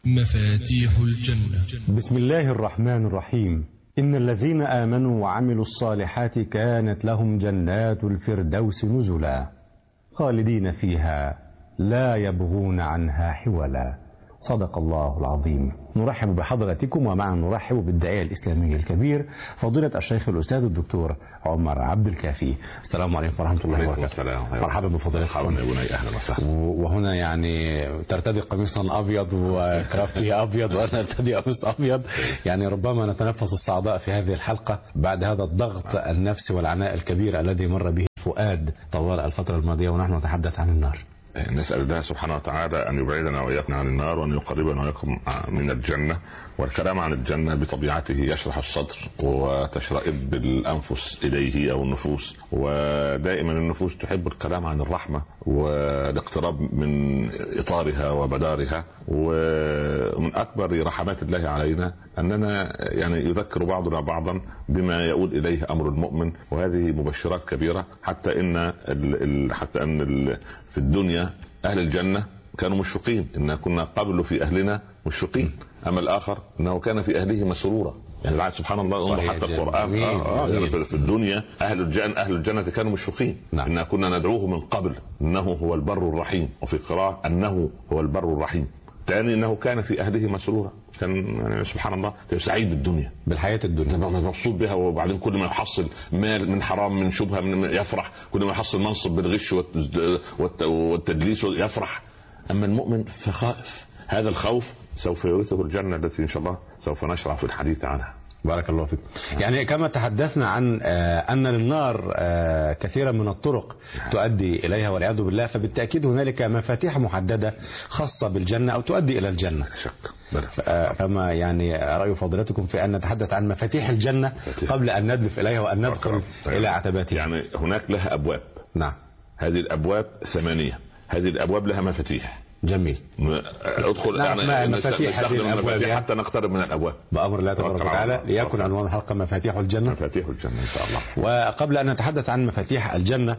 مفاتيح الجنة. بسم الله الرحمن الرحيم. إن الذين آمنوا وعملوا الصالحات كانت لهم جنات الفردوس نزلا خالدين فيها لا يبغون عنها حولا. صدق الله العظيم. نرحب بحضراتكم ومعا نرحب بالداعية الإسلامي الكبير فضيلة الشيخ الأستاذ الدكتور عمر عبد الكافي. السلام عليكم ورحمة الله وبركاته. مرحبا بفضيلتكم. أهلا وسهلا. وهنا يعني ترتدي قميصا أبيض وكرافي أبيض وأنا أرتدي قميص أبيض، يعني ربما نتنفس السعداء في هذه الحلقة بعد هذا الضغط النفسي والعناء الكبير الذي مر به فؤاد طوال الفترة الماضية ونحن نتحدث عن النار. نسأل الله سبحانه وتعالى أن يبعدنا وإياكم عن النار وأن يقربنا وإياكم من الجنة. والكلام عن الجنة بطبيعته يشرح الصدر وتشرئب الأنفس إليه أو النفوس، ودائما النفوس تحب الكلام عن الرحمة والاقتراب من إطارها وبدارها. ومن أكبر رحمات الله علينا أننا يعني يذكر بعضنا بعضا بما يؤول إليه أمر المؤمن، وهذه مبشرات كبيرة. حتى أن في الدنيا أهل الجنة كانوا مشفقين، إن كنا قبل في أهلنا مشفقين، أما الآخر أنه كان في أهله مسرورا. يعني بعد سبحان الله انظر حتى القرآن يعني في الدنيا أهل الجنة كانوا مشفقين. إن كنا ندعوه من قبل إنه هو البر الرحيم، وفي قراءة أنه هو البر الرحيم. ثاني انه كان في اهله مسرورا، كان يعني سبحان الله سعيد بالدنيا، بالحياه الدنيا مبسوط بها. وبعدين كل ما يحصل مال من حرام من شبهه يفرح، كل ما يحصل منصب بالغش والتدليس يفرح. اما المؤمن فخائف، هذا الخوف سوف يورثه الجنه التي ان شاء الله سوف نشرع في الحديث عنها. بارك الله فيك. يعني كما تحدثنا عن أن للنار كثيرا من الطرق تؤدي إليها والعياذ بالله، فبالتأكيد هنالك مفاتيح محددة خاصة بالجنة أو تؤدي إلى الجنة. شك. فما يعني رأي فضيلتكم في أن نتحدث عن مفاتيح الجنة قبل أن ندلف إليها وأن ندخل إلى عتباتها؟ يعني هناك لها أبواب. نعم. هذه الأبواب 8، هذه الأبواب لها مفاتيح. جميل. ادخل يعني مفاتيح هذه الابواب حتى نقترب من الابواب بامر الله تبارك وتعالى. ليكن عنوان الحلقه مفاتيح الجنه. مفاتيح الجنه ان شاء الله. وقبل ان نتحدث عن مفاتيح الجنه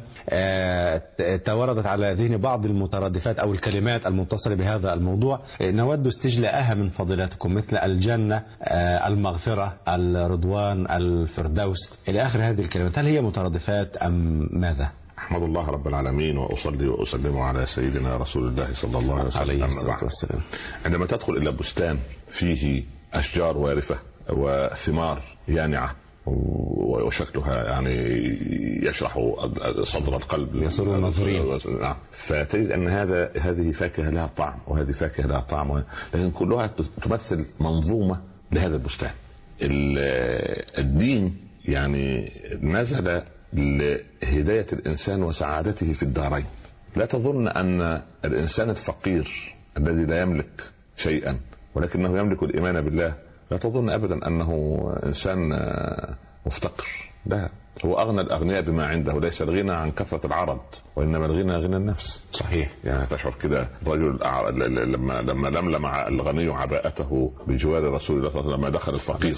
توردت على ذهن بعض المترادفات او الكلمات المتصله بهذا الموضوع، نود استجلاءها من فضيلتكم، مثل الجنه، المغفره، الرضوان، الفردوس، الى اخر هذه الكلمات. هل هي مترادفات ام ماذا؟ احمد الله رب العالمين واصلي واسلم على سيدنا رسول الله صلى الله عليه وسلم. عندما تدخل الى بستان فيه اشجار وارفه وثمار يانعه وشكلها يعني يشرح صدر القلب، يسر الناظرين، فتجد ان هذه فاكهه لها طعم وهذه فاكهه لها طعم، لكن كلها تمثل منظومه لهذا البستان. الدين يعني نزل لهداية الإنسان وسعادته في الدارين. لا تظن أن الإنسان الفقير الذي لا يملك شيئا ولكنه يملك الإيمان بالله، لا تظن أبدا أنه إنسان مفتقر. لا، هو أغنى الأغنياء بما عنده. ليس الغنى عن كثرة العرض، وإنما الغنى غنى النفس. صحيح. يعني تشعر كده رجل لما لملم الغني عباءته بجوار رسول الله صلى الله عليه وسلم لما دخل الفقير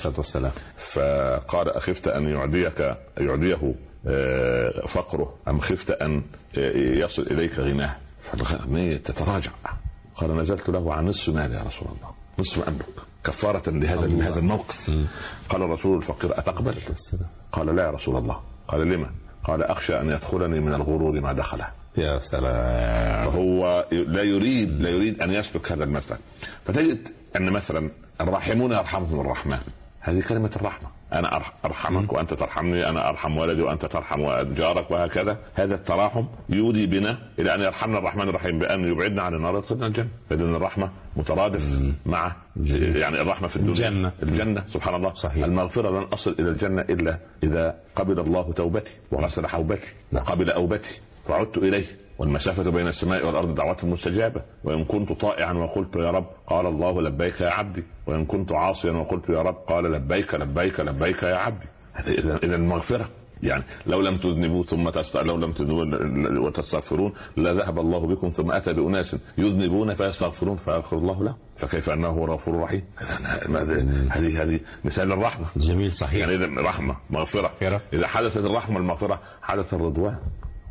فقال أخفت أن يعديه فقره أم خفت أن يصل إليك غناه؟ فالغني تتراجع. قال نزلت له عن نصف مال يا رسول الله، نصف أملك كفارة لهذا الموقف. قال الرسول الفقير أتقبل؟ قال لا يا رسول الله. قال لما؟ قال أخشى أن يدخلني من الغرور ما دخله. يا سلام. فهو لا يريد أن يسلك هذا المسلك. فتجد أن مثلا الراحمون يرحمهم الرحمن، هذه كلمة الرحمة. أنا أرحمك وأنت ترحمني، أنا أرحم ولدي وأنت ترحم جارك، وهكذا. هذا التراحم يودي بنا إلى أن يرحمنا الرحمن الرحيم بأن يبعدنا عن النار ويدخلنا الجنة. فإذن الرحمة مترادف مع يعني الرحمة في الدنيا الجنة. سبحان الله. صحيح. المغفرة لن أصل إلى الجنة إلا إذا قبل الله توبتي وغسل حوبتي وقبل أوبتي فعدت إليه، والمسافة بين السماء والأرض دعوة مستجابة. وإن كنت طائعا وقلت يا رب قال الله لبيك يا عبدي، وإن كنت عاصيا وقلت يا رب قال لبيك لبيك لبيك يا عبدي. إذا المغفرة يعني لو لم تذنبوا لو لم تذنبوا وتستغفرون لذهب الله بكم، ثم أتى بأناس يذنبون فيستغفرون فيغفر الله له، فكيف أنه هو الغفور الرحيم. هذه مثال الرحمة. جميل. صحيح. يعني إذا رحمة مغفرة. إذا حدثت الرحمة المغفرة حدث الرضوان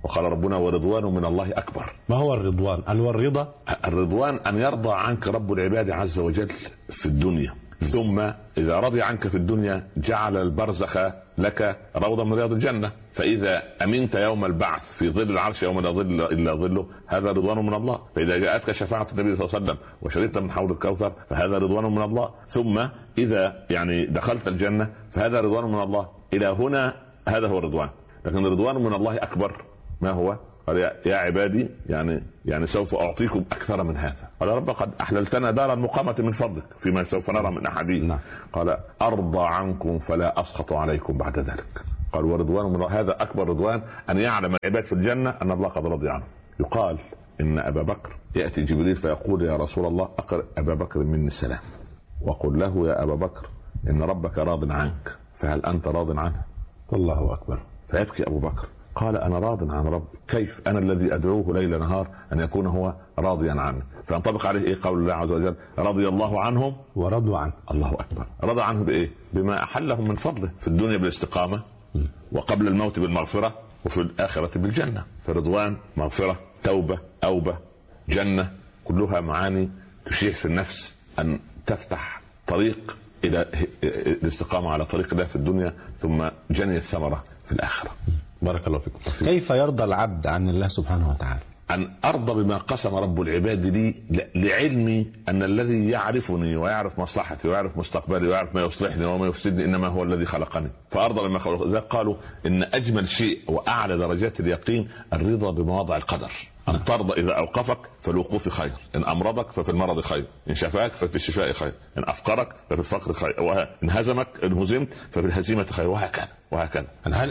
وقال ربنا ورضوان من الله أكبر. ما هو الرضوان؟ هل هو الرضا؟ الرضوان أن يرضى عنك رب العباد عز وجل في الدنيا، ثم إذا رضي عنك في الدنيا جعل البرزخ لك روضا من رياض الجنة، فإذا أمنت يوم البعث في ظل العرش يوم لا ظل إلا ظله هذا رضوان من الله. فإذا جاءتك شفاعة النبي صلى الله عليه وسلم وشربت من حوض الكوثر فهذا رضوان من الله. ثم إذا يعني دخلت الجنة فهذا رضوان من الله. إلى هنا هذا هو الرضوان. لكن الرضوان من الله أكبر ما هو؟ قال يا عبادي يعني سوف أعطيكم أكثر من هذا. قال رب قد أحللتنا دار المقامة من فضلك فيما سوف نرى من أحاديث. قال أرضى عنكم فلا أسخط عليكم بعد ذلك. قال ورضوان من الله. هذا أكبر رضوان، أن يعلم العباد في الجنة أن الله قد رضي عنه. يقال إن أبا بكر يأتي جبريل فيقول يا رسول الله أقرأ أبا بكر مني السلام وقل له يا أبا بكر إن ربك راض عنك فهل أنت راض عنه؟ الله أكبر. فيبكي أبو بكر قال أنا راض عن ربي، كيف أنا الذي أدعوه ليل نهار أن يكون هو راضيا عنه؟ فينطبق عليه إيه قول الله عز وجل رضي الله عنهم ورضوا عنه. الله أكبر. رضى عنه بإيه؟ بما أحلهم من فضله في الدنيا بالاستقامة وقبل الموت بالمغفرة وفي الآخرة بالجنة. فرضوان مغفرة توبة أوبة جنة كلها معاني تشيع في النفس أن تفتح طريق إلى الاستقامة على طريق الله في الدنيا ثم جني الثمرة في الآخرة. بارك الله فيكم. كيف يرضى العبد عن الله سبحانه وتعالى؟ أن أرضى بما قسم رب العباد لي لعلمي أن الذي يعرفني ويعرف مصلحتي ويعرف مستقبلي ويعرف ما يصلحني وما يفسدني إنما هو الذي خلقني. فأرضى بما خلق. ذلك قالوا إن أجمل شيء وأعلى درجات اليقين الرضا بمواضع القدر. أن ترضى إذا أوقفك فالوقوف خير، إن أمرضك ففي المرض خير، إن شفاك ففي الشفاء خير، إن أفقرك ففي الفقر خير، إن هزمك إن هزمت ففي الهزيمة خير، وهكذا.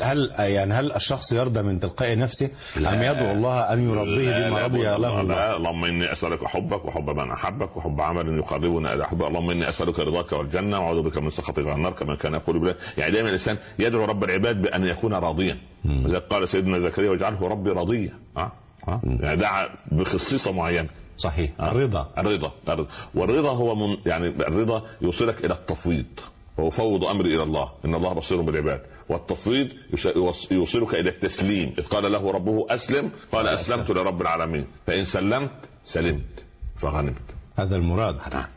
هل الشخص يرضى من تلقاء نفسه أم يدعو الله أن يرضيه بما رضي له؟ لا. اللهم إني أسألك حبك وحب من أحبك وحب عمل يقربنا إلى حبك. اللهم إني أسألك رضاك والجنة وأعوذ بك من سخطك والنار كما كان يقول بلا. يعني دائما الإنسان يدعو رب العباد بأن يكون راضيا. وذلك قال سيدنا زكريا واجعله ربي رضيا. يعني دعا بخصيصة معينة. صحيح. الرضا. والرضا هو يعني الرضا يوصلك إلى التفويض وأفوض أمري إلى الله إن الله بصير بالعباد. والتفويض يوصلك إلى التسليم. إذ قال له ربه أسلم قال أسلمت لرب العالمين فإن سلمت فغنمت. هذا المراد.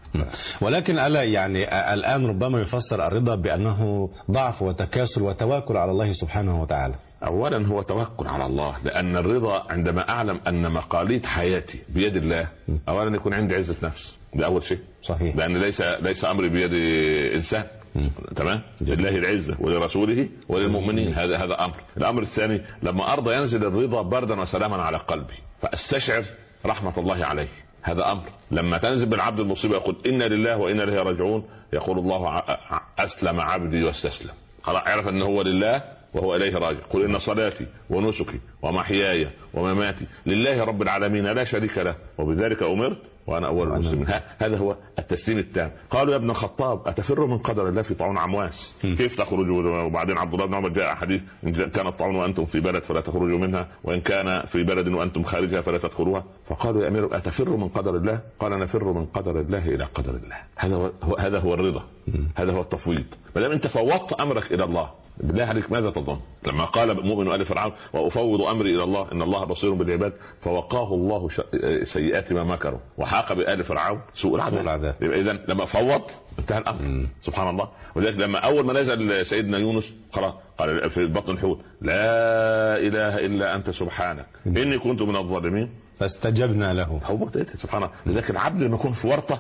ولكن ألا يعني الآن ربما يفسر الرضا بأنه ضعف وتكاسل وتواكل على الله سبحانه وتعالى. اولا هو توكل على الله، لان الرضا عندما اعلم ان مقاليد حياتي بيد الله اولا يكون عندي عزة نفس. ده اول شيء. صحيح. لان ليس امري بيد انسان. تمام. لله العزة ولرسوله وللمؤمنين. هذا امر. الامر الثاني لما ارضى ينزل الرضا بردا وسلاما على قلبي فاستشعر رحمة الله عليه. هذا امر. لما تنزل بالعبد المصيبة يقول انا لله وانا اليه راجعون يقول الله اسلم عبدي واستسلم. خلاص عرف ان هو لله وهو إليه راجع. قل إن صلاتي ونسكي ومحياي ومماتي لله رب العالمين لا شريك له وبذلك أمرت وأنا أول المسلمين. هذا هو التسليم التام. قالوا يا ابن الخطاب أتفر من قدر الله في طاعون عمواس كيف تخرج؟ وبعدين عبد الله بن عمر جاء حديث إن كان الطاعون وأنتم في بلد فلا تخرجوا منها وإن كان في بلد وأنتم خارجها فلا تدخلوها. فقالوا يا أمير أتفر من قدر الله؟ قال نفر من قدر الله إلى قدر الله. هذا هو الرضا. هذا هو التفويض. ما دام أنت فوضت أمرك إلى الله بالله عليك ماذا تظن؟ لما قال مؤمن آل فرعون وأفوض أمري إلى الله إن الله بصير بالعباد فوقاه الله سيئات ما مكروا وحاق بآل فرعون سوء العذاب. إذن لما فوض انتهى الأمر. سبحان الله. ولذلك لما أول ما نزل سيدنا يونس قال في بطن الحوت لا إله إلا أنت سبحانك إني كنت من الظالمين فاستجبنا له. سبحان الله. لذلك العبد لما يكون في ورطة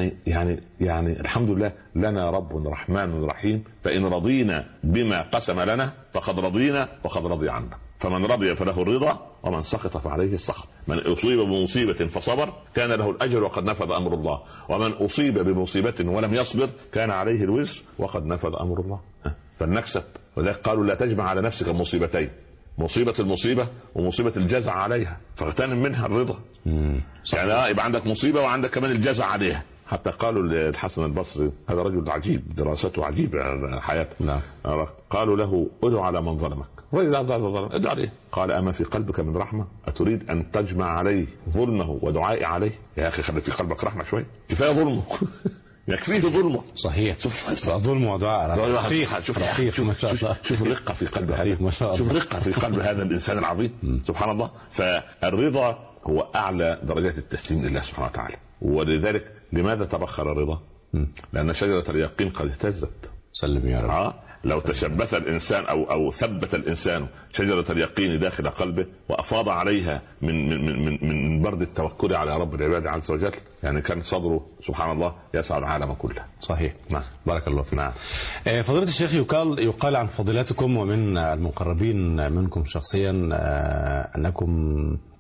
يعني الحمد لله لنا رب رحمن رحيم فإن رضينا بما قسم لنا فقد رضينا وقد رضي عنا. فمن رضي فله الرضا ومن سخط فعليه السخط. من أصيب بمصيبة فصبر كان له الأجر وقد نفذ أمر الله ومن أصيب بمصيبة ولم يصبر كان عليه الوزر وقد نفذ أمر الله. فلنكسب. وذلك قالوا لا تجمع على نفسك مصيبتين مصيبة المصيبة ومصيبة الجزع عليها فاغتنم منها الرضا. يعني يبقى عندك مصيبة وعندك كمان الجزع عليها. حتى قالوا للحسن البصري هذا رجل عجيب دراسته عجيبة حياته. قالوا له ادعو على من ظلمك. ادعو عليه. قال اما في قلبك من رحمة اتريد ان تجمع عليه ظلمه ودعائي عليه؟ يا اخي خلي في قلبك رحمة شوي كفاية ظلمه. يكفيه ظلمه. صحيح. ظلم ودعاء شوف الرقة في قلب هذا، شوف الرقة في قلب هذا الإنسان العظيم سبحان الله. فالرضا هو أعلى درجات التسليم لله سبحانه وتعالى. ولذلك لماذا تبخر الرضا؟ لأن شجرة اليقين قد اهتزت. سلم يا رب. لو تشبث الإنسان أو ثبت الإنسان شجرة اليقين داخل قلبه وأفاض عليها من برد التوكل على رب العباد عز وجل، يعني كان صدره سبحان الله يسع العالم كله. صحيح. نعم. بارك الله فيك. فضيلة الشيخ، يقال عن فضيلتكم ومن المقربين منكم شخصيا أنكم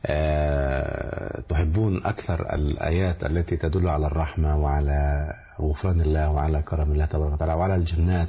تحبون أكثر الآيات التي تدل على الرحمة وعلى غفران الله وعلى كرم الله تبارك وتعالى وعلى الجنات،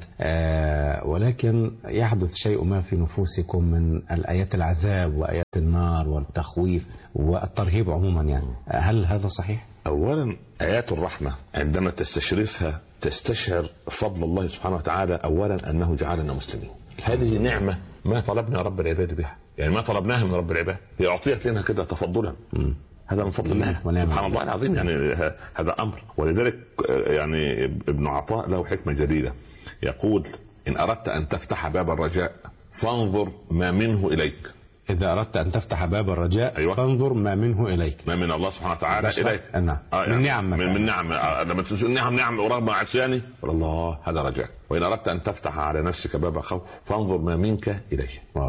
ولكن يحدث شيء ما في نفوسكم من الآيات العذاب وآيات النار والتخويف والترهيب عموما، يعني هل هذا صحيح؟ أولا آيات الرحمة عندما تستشرفها تستشعر فضل الله سبحانه وتعالى. أولا أنه جعلنا مسلمين، هذه نعمة ما طلبنا رب العباد بها، يعني ما طلبناها من رب العباد، هي أعطيت لنا كده تفضلا. هذا من فضل الله سبحان الله العظيم، يعني هذا أمر. ولذلك يعني ابن عطاء له حكمة جديدة يقول: إن أردت أن تفتح باب الرجاء فانظر ما منه إليك. إذا أردت أن تفتح باب الرجاء أيوة. فانظر ما منه إليك، ما من الله سبحانه وتعالى إليك. من نعم، من نعم. لما تقول نعم ورغم عصياني الله، هذا رجاء. وإن أردت أن تفتح على نفسك باب خوف فانظر ما منك إليه.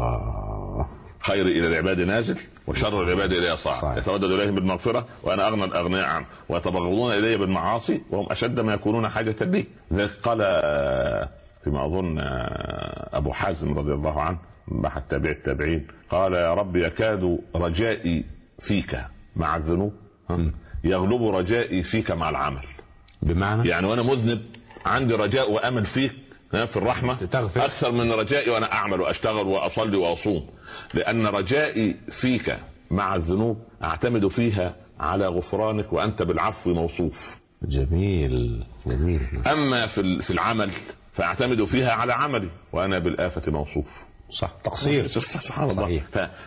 خير إلى العباد نازل وشر العباد إليه صاعد، يتودد إليهم بالمغفرة وأنا أغنى الأغنياء عنه، ويتبغضون إلي بالمعاصي وهم أشد ما يكونون حاجة لي. ذلك قال فيما أظن أبو حازم رضي الله عنه أحد تابع التابعين، قال: يا رب يكاد رجائي فيك مع الذنوب يغلب رجائي فيك مع العمل. بمعنى يعني وأنا مذنب عندي رجاء وأمل فيك في الرحمة أكثر من رجائي وأنا أعمل وأشتغل وأصلي وأصوم، لأن رجائي فيك مع الذنوب أعتمد فيها على غفرانك وأنت بالعفو موصوف. جميل جميل. أما في العمل فأعتمد فيها على عملي وأنا بالآفة موصوف. صح، تقصير. سبحان الله.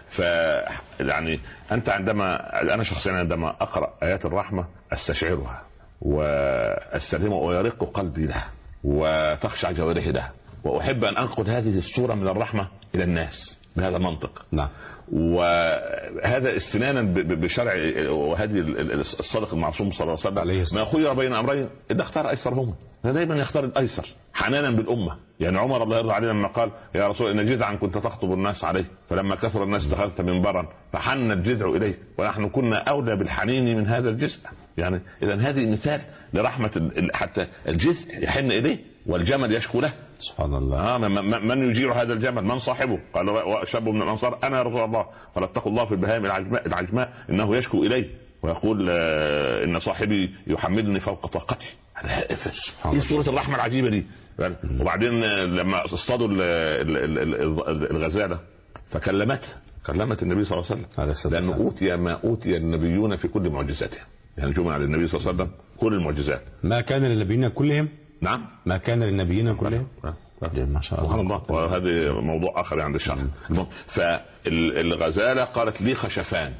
يعني أنت أنا شخصيا عندما أقرأ آيات الرحمة أستشعرها وأستلهمها ويرق قلبي لها وتخشع جوارحي لها، وأحب أن أنقل هذه الصورة من الرحمة إلى الناس بهذا المنطق. نعم. وهذا استنانا بشرع وهدي الصادق المعصوم صلى الله عليه وسلم، ما خير بين أمرين إذا اختار أيسرهما، دائما يختار الأيسر حنانا بالأمة. يعني عمر الله يرضى عليه لما قال: يا رسول إن جذعا كنت تخطب الناس عليه فلما كثر الناس دخلت منبرا فحن الجذع إليه ونحن كنا أولى بالحنين من هذا الجذع. يعني إذا هذه مثال لرحمة، حتى الجذع يحن إليه والجمل يشكو له. سبحان الله. من يجير هذا الجمل؟ من صاحبه؟ قال شاب من الأنصار: أنا يا رسول الله. قال: اتقوا الله في البهائم العجماء إنه يشكو إليه ويقول إن صاحبي يحملني فوق طاقتي. ايه صورة الرحمة العجيبة دي. وبعدين لما اصطادوا الغزالة كلمت النبي صلى الله عليه وسلم، لأنه أوتي ما أوتي النبيون في كل معجزاته، يعني جمع على النبي صلى الله عليه وسلم كل المعجزات. ما كان للنبيين كلهم. نعم، ما كان للنبيين كلهم. ما شاء الله. سبحان الله. وهذا موضوع آخر عند الشرع. فالغزالة قالت لي خشفان،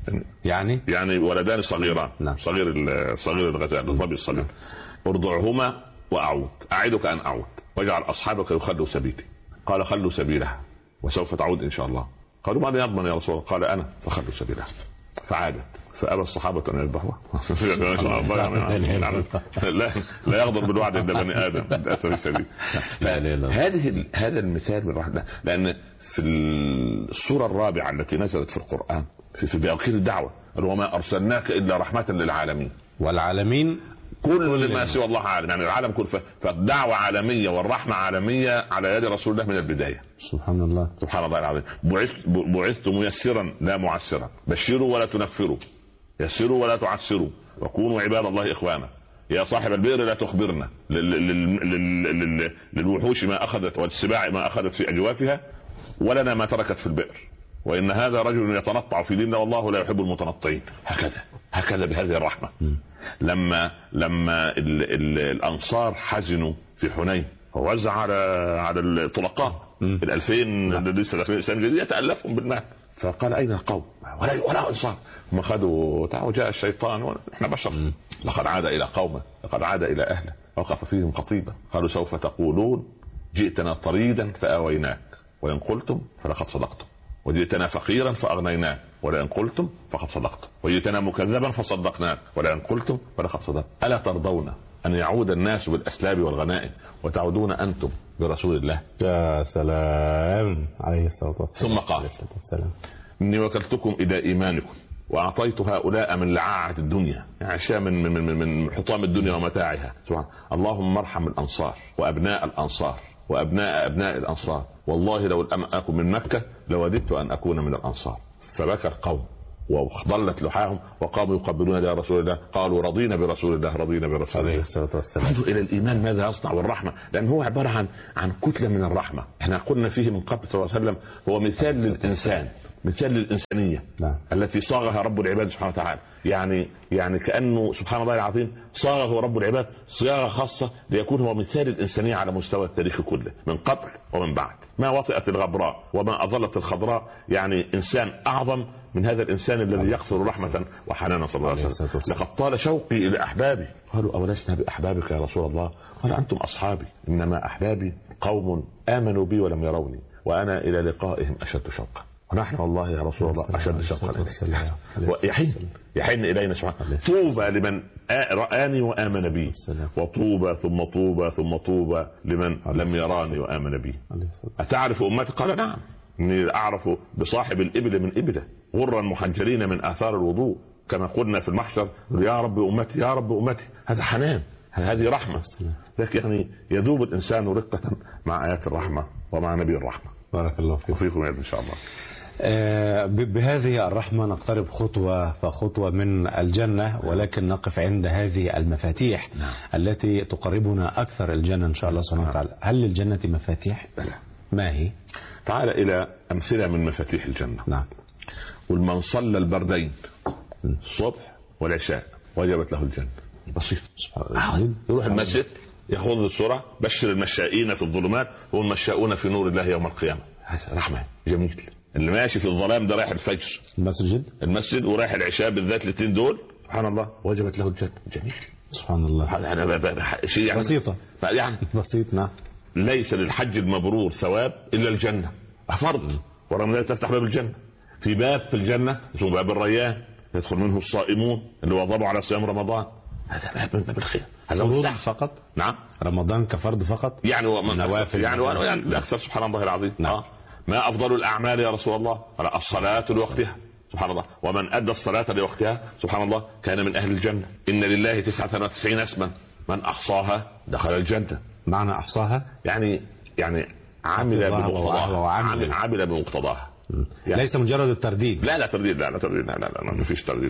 يعني ولدان صغيران. نعم. صغير الغزال الظبي الصغير، ارضعهما وأعود، أعدك أن أعود واجعل أصحابك يخلوا سبيلي. قال: خلوا سبيلها وسوف تعود إن شاء الله. قالوا: من يضمن يا رسول الله؟ قال: أنا. فخلوا سبيلها فعادت، فأبى الصحابة أن يذبحوها. لا يغدر بالوعد عند بني آدم للأسف الشديد. هذا المثال من الرحمة، لأن في السورة الرابعة التي نزلت في القرآن في بأخير الدعوة: وما أرسلناك إلا رحمة للعالمين. والعالمين كل ما سوى الله عالم، يعني العالم كله. فالدعوة عالمية والرحمة عالمية على يد رسول الله من البداية. سبحان الله. سبحان الله العظيم. بعثت ميسرا لا معسرا، بشروا ولا تنفروا، يسروا ولا تعسروا، وكونوا عباد الله إخوانا. يا صاحب البئر لا تخبرنا، للوحوش ما أخذت والسباع ما أخذت في أجوافها ولنا ما تركت في البئر، وإن هذا رجل يتنطع في ديننا والله لا يحب المتنطعين. هكذا بهذه الرحمة. لما الأنصار حزنوا في حنين ووزع على الطلقاء 2000 لسه الإسلام الجديد يتألفهم بالمال، فقال اين القوم؟ ولا انصار. هم خدوا وجاء الشيطان، احنا بشر. لقد عاد الى قومه، لقد عاد الى اهله، وقف فيهم خطيبا قالوا سوف تقولون جئتنا طريدا فآويناك وإن قلتم فلقد صدقتم، وجئتنا فقيرا فأغنيناك ولئن قلتم فقد صدقتم، وجئتنا مكذبا فصدقناك ولئن قلتم فلقد صدقتم. ألا ترضون أن يعود الناس بالأسلاب والغنائم وتعودون أنتم برسول الله؟ يا سلام عليه الصلاة والسلام. ثم قال إني وكلتكم إلى إيمانكم وأعطيت هؤلاء من لعاعة الدنيا، يعني أشياء من حطام الدنيا ومتاعها. سبحان اللهم ارحم الأنصار وأبناء الأنصار وأبناء أبناء الأنصار، والله لو لم أكن من مكة لوددت أن أكون من الأنصار. فبكى القوم وضلت لحاهم وقاموا يقبلون يا رسول الله، قالوا رضينا برسول الله، رضينا برسول الله عليه الصلاة والسلام. انظر إلى الإيمان ماذا يصنع والرحمة، لأن هو عبارة عن كتلة من الرحمة. احنا قلنا فيه من قبل صلى الله عليه وسلم هو مثال للإنسان، مثال للإنسانية التي صاغها رب العباد سبحانه وتعالى. يعني كأنه سبحان الله العظيم صاغه رب العباد صياغة خاصة ليكون هو مثال الإنسانية على مستوى التاريخ كله، من قبل ومن بعد. ما وطئت الغبراء وما أظلت الخضراء، يعني إنسان أعظم من هذا الإنسان الذي يقصر رحمة وحنانا صلى الله عليه وسلم. لقد طال شوقي إلى أحبابي. قالوا أولسنا بأحبابك يا رسول الله؟ قال أنتم أصحابي، إنما أحبابي قوم آمنوا بي ولم يروني وأنا إلى لقائهم أشد شوقا، ونحن والله يا رسول الله أشد شوقا يحن إلينا سبحانه. طوبى لمن رآني وآمن بي، وطوبى ثم طوبى ثم طوبى لمن لم يراني وآمن بي. أتعرف أمتي؟ قال نعم، إني أعرف بصاحب الإبل من إبله غرا محجلين من آثار الوضوء، كما قلنا في المحشر يا رب أمتي يا رب أمتي. هذا حنان، هذه رحمة. لكن يعني يذوب الإنسان رقة مع آيات الرحمة ومع نبي الرحمة. بارك الله فيكم إن شاء الله. بهذه الرحمة نقترب خطوة فخطوة من الجنة، ولكن نقف عند هذه المفاتيح التي تقربنا أكثر الجنة إن شاء الله سبحانه وتعالى. هل للجنة مفاتيح؟ ما هي؟ تعال إلى أمثلة من مفاتيح الجنة. نعم. والمن صلى البردين الصبح والعشاء وجبت له الجنة. بسيط. يروح المسجد يأخذ الصورة بشر المشائين في الظلمات والمشاؤون في نور الله يوم القيامة. رحمة جميل. اللي ماشي في الظلام ده رايح الفجر المسجد ورايح العشاء بالذات الاثنين دول سبحان الله وجبت له الجنة. جميل سبحان الله. شيء يعني بسيطة يعني بسيط. نعم. ليس للحج المبرور ثواب إلا الجنة، فرض. ورمضان تفتح باب الجنة. في باب في الجنة اسمه باب الريان يدخل منه الصائمون اللي واظبوا على صيام رمضان. هذا باب من باب الخير. فرض فقط. نعم. رمضان كفرض فقط يعني نوافل يعني أكثر سبحان الله العظيم. نعم. ما أفضل الأعمال يا رسول الله؟ الصلاة لوقتها سبحان الله، ومن أدى الصلاة لوقتها سبحان الله كان من أهل الجنة. إن لله 99 اسما من أحصاها دخل الجنة. معنى أحصاها يعني عمل بمقتضاها، عمل بمقتضاها. يعني ليس مجرد الترديد. لا ترديد، لا ما فيش ترديد.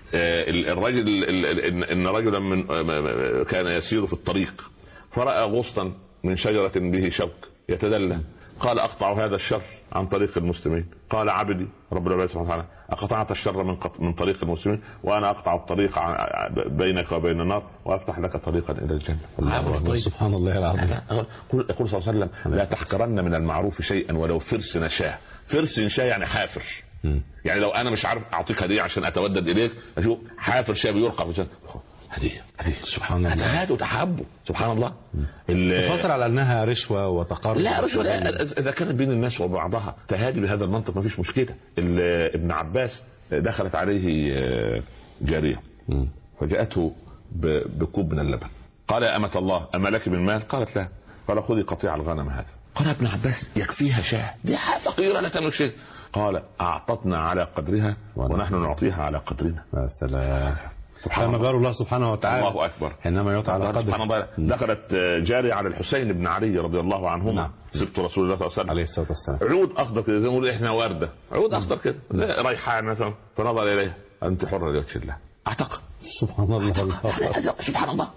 الرجل إن رجلا كان يسير في الطريق فرأى غصنا من شجرة به شوك يتدلى، قال أقطع هذا الشر عن طريق المسلمين. قال عبدي رب العباد سبحانه وتعالى أقطعت الشر من طريق المسلمين وأنا أقطع الطريق بينك وبين النار وأفتح لك طريقا إلى الجنة. سبحان الله العظيم. يقول صلى الله عليه وسلم لا تحقرن من المعروف شيئا ولو فرس نشاه. فرس نشاه يعني حافر. يعني لو أنا مش عارف أعطيك هدية عشان أتودد إليك أشوف حافر شاب يرقى في الجنة هدية سبحان الله. هذا وتحبه سبحان الله. تفسر على انها رشوه وتقارب. لا رشوه اذا كانت بين الناس وبعضها تهادي بهذا المنطق ما فيش مشكله. ابن عباس دخلت عليه جاريه فجاءته بكوب من اللبن. قال يا أمة الله أما لك من مال؟ قالت لا. قال خذي قطيع الغنم هذا. قال ابن عباس يكفيها شاه، دي فقيره لا تملك شيء. قال أعطتنا على قدرها ونحن نعطيها على قدرنا. يا سلام. كما بار الله سبحانه وتعالى. الله أكبر. حينما يعطى على قدر. سبحان الله. دخلت جارية على الحسين بن علي رضي الله عنهما سبت رسول الله صلى الله عليه الصلاة والسلام. عود أخضر كده زي ما نقول إحنا وردة، عود أخضر كده ريحان مثلا، فنظر إليها أنت حرة لوجه الله. أعتق. سبحان الله. سبحان الله.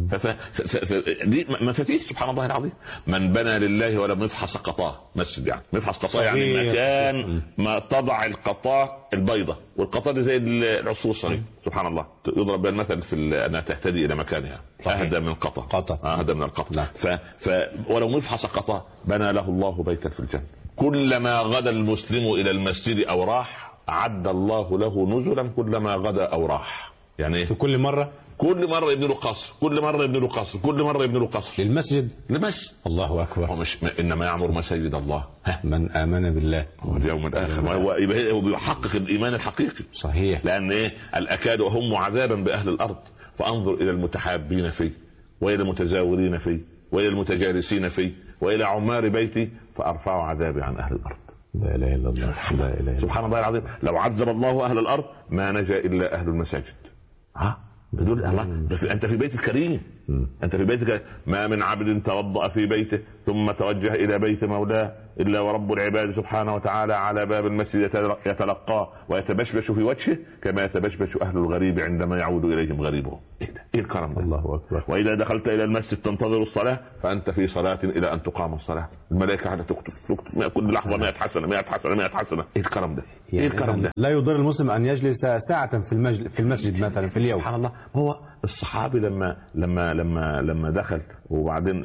دي مفاتيح سبحان الله العظيم. من بنى لله ولم يفحص قطاه مسجد، يعني مفحص قطاه يعني مكان ما تضع القطاه البيضة، والقطاه دي زي العصفور الصغير سبحان الله. يضرب بها المثل في أنها تهتدي إلى مكانها. أهدى من قطا. أهدى من القطا. ولو مفحص قطاه بنى له الله بيتا في الجنة. كلما غدا المسلم الى المسجد او راح اعد الله له نزلا كلما غدا او راح. يعني ايه؟ في كل مرة يبني له قصر، كل مرة يبني له قصر، كل مرة يبني له قصر للمسجد. الله اكبر. هو مش انما يعمر مساجد الله من امن بالله واليوم الاخر، هو بيحقق الايمان الحقيقي. صحيح. لان ايه؟ الاكاد هم عذابا باهل الارض فانظر الى المتحابين فيه والى المتزاورين فيه والى المتجالسين فيه والى عمار بيتي فارفع عذابي عن اهل الارض. لا اله الا الله. لا اله الا سبحان الله العظيم. لو عذب الله اهل الارض ما نجا الا اهل المساجد. بدون الله انت في بيت كريم، انت في بيتك. ما من عبد توضأ في بيته ثم توجه الى بيت مولاه الا ورب العباد سبحانه وتعالى على باب المسجد يتلقاه ويتبشبش في وجهه كما يتبشبش اهل الغريب عندما يعود اليهم غريبهم. ايه الكرم ده؟ الله اكبر. واذا دخلت الى المسجد تنتظر الصلاه فانت في صلاه الى ان تقام الصلاه. الملائكه قاعده تكتب كل لحظه 100 حسنه 100 حسنه 100 حسنه. ايه الكرم ده؟ ايه الكرم ده؟ لا يضر المسلم ان يجلس ساعة في المسجد مثلا في اليوم. سبحان الله. هو الصحابي لما دخل وبعدين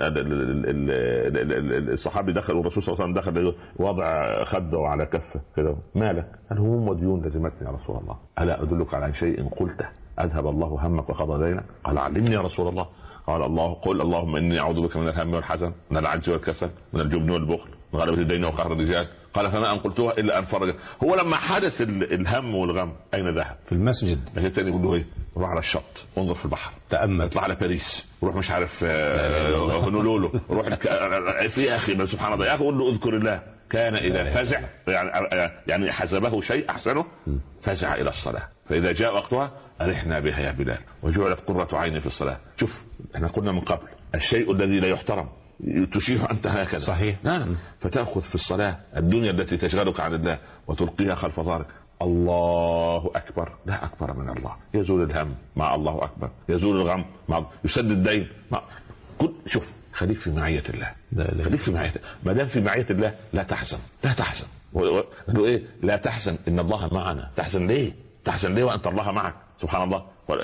الصحابي دخل والرسول صلى الله عليه وسلم دخل وضع خده على كفه كده. مالك؟ قال هموم وديون لزمتني يا رسول الله. الا ادلك على شيء قلته اذهب الله همك وقضى دينك؟ قال علمني يا رسول الله. قال قل اللهم اني اعوذ بك من الهم والحزن من العجز والكسل من الجبن والبخل من غلبة الدين وقهر الرجال. قال فما ان قلتها الا ان فرج. هو لما حدث الهم والغم اين ذهب؟ في المسجد. لكن الثاني يقول له ايه؟ روح على الشط انظر في البحر تأمل، اطلع على باريس، روح مش عارف هونولولو، روح في اخي سبحان الله يا اخي قول له اذكر الله. كان اذا فزع يعني حسبه شيء احسنه فزع الى الصلاه فاذا جاء وقتها ارحنا بها يا بلال وجعلت قرة عيني في الصلاه. شوف احنا قلنا من قبل الشيء الذي لا يحترم تشير أنت هكذا. صحيح. نعم. فتأخذ في الصلاة الدنيا التي تشغلك عن الله وتلقيها خلف ظهرك. الله أكبر، لا أكبر من الله. يزول الهم مع الله أكبر، يزول الغم مع يسد الدين مع شوف خليك في معية الله. خليك في معية. ما دام في معية الله لا تحزن، لا تحزن. قالوا إيه؟ لا تحزن إن الله معنا. تحزن ليه؟ تحزن ليه وأنت الله معك؟ سبحان الله.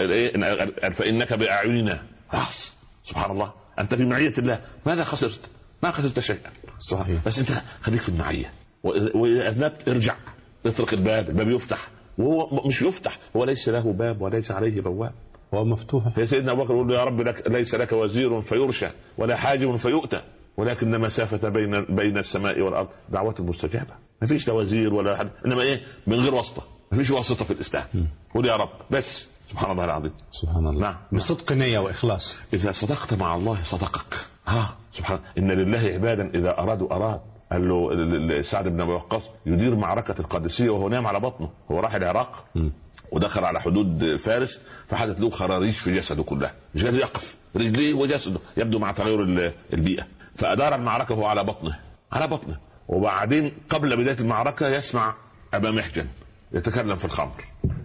فإنك بأعيننا. سبحان الله. أنت في معية الله ماذا خسرت؟ ما خسرت شيئا. صحيح. بس أنت خليك في المعية وإذا أذنبت ارجع اطرق الباب يفتح وهو مش يفتح، هو ليس له باب وليس عليه بواب، هو مفتوح. يا سيدنا أبو بكر يقول له يا رب ليس لك وزير فيرشى ولا حاجب فيؤتى ولكن مسافة بين السماء والأرض دعوة مستجابة. ما فيش لا وزير ولا حد، إنما إيه؟ من غير واسطة. ما فيش واسطة في الإسلام. قول يا رب بس. سبحان الله العظيم. سبحان الله. نعم. بصدق نية وإخلاص. إذا صدقت مع الله صدقك. سبحان إن لله عبادا إذا أراد. قال له سعد بن أبي وقاص يدير معركة القادسية وهو نام على بطنه. هو راح العراق ودخل على حدود فارس فحدث له خراريش في جسده كلها، مش قادر يقف، رجليه وجسده يبدو مع تغير البيئة. فأدار المعركة وهو على بطنه. وبعدين قبل بداية المعركة يسمع أبا محجن يتكلم في الخمر.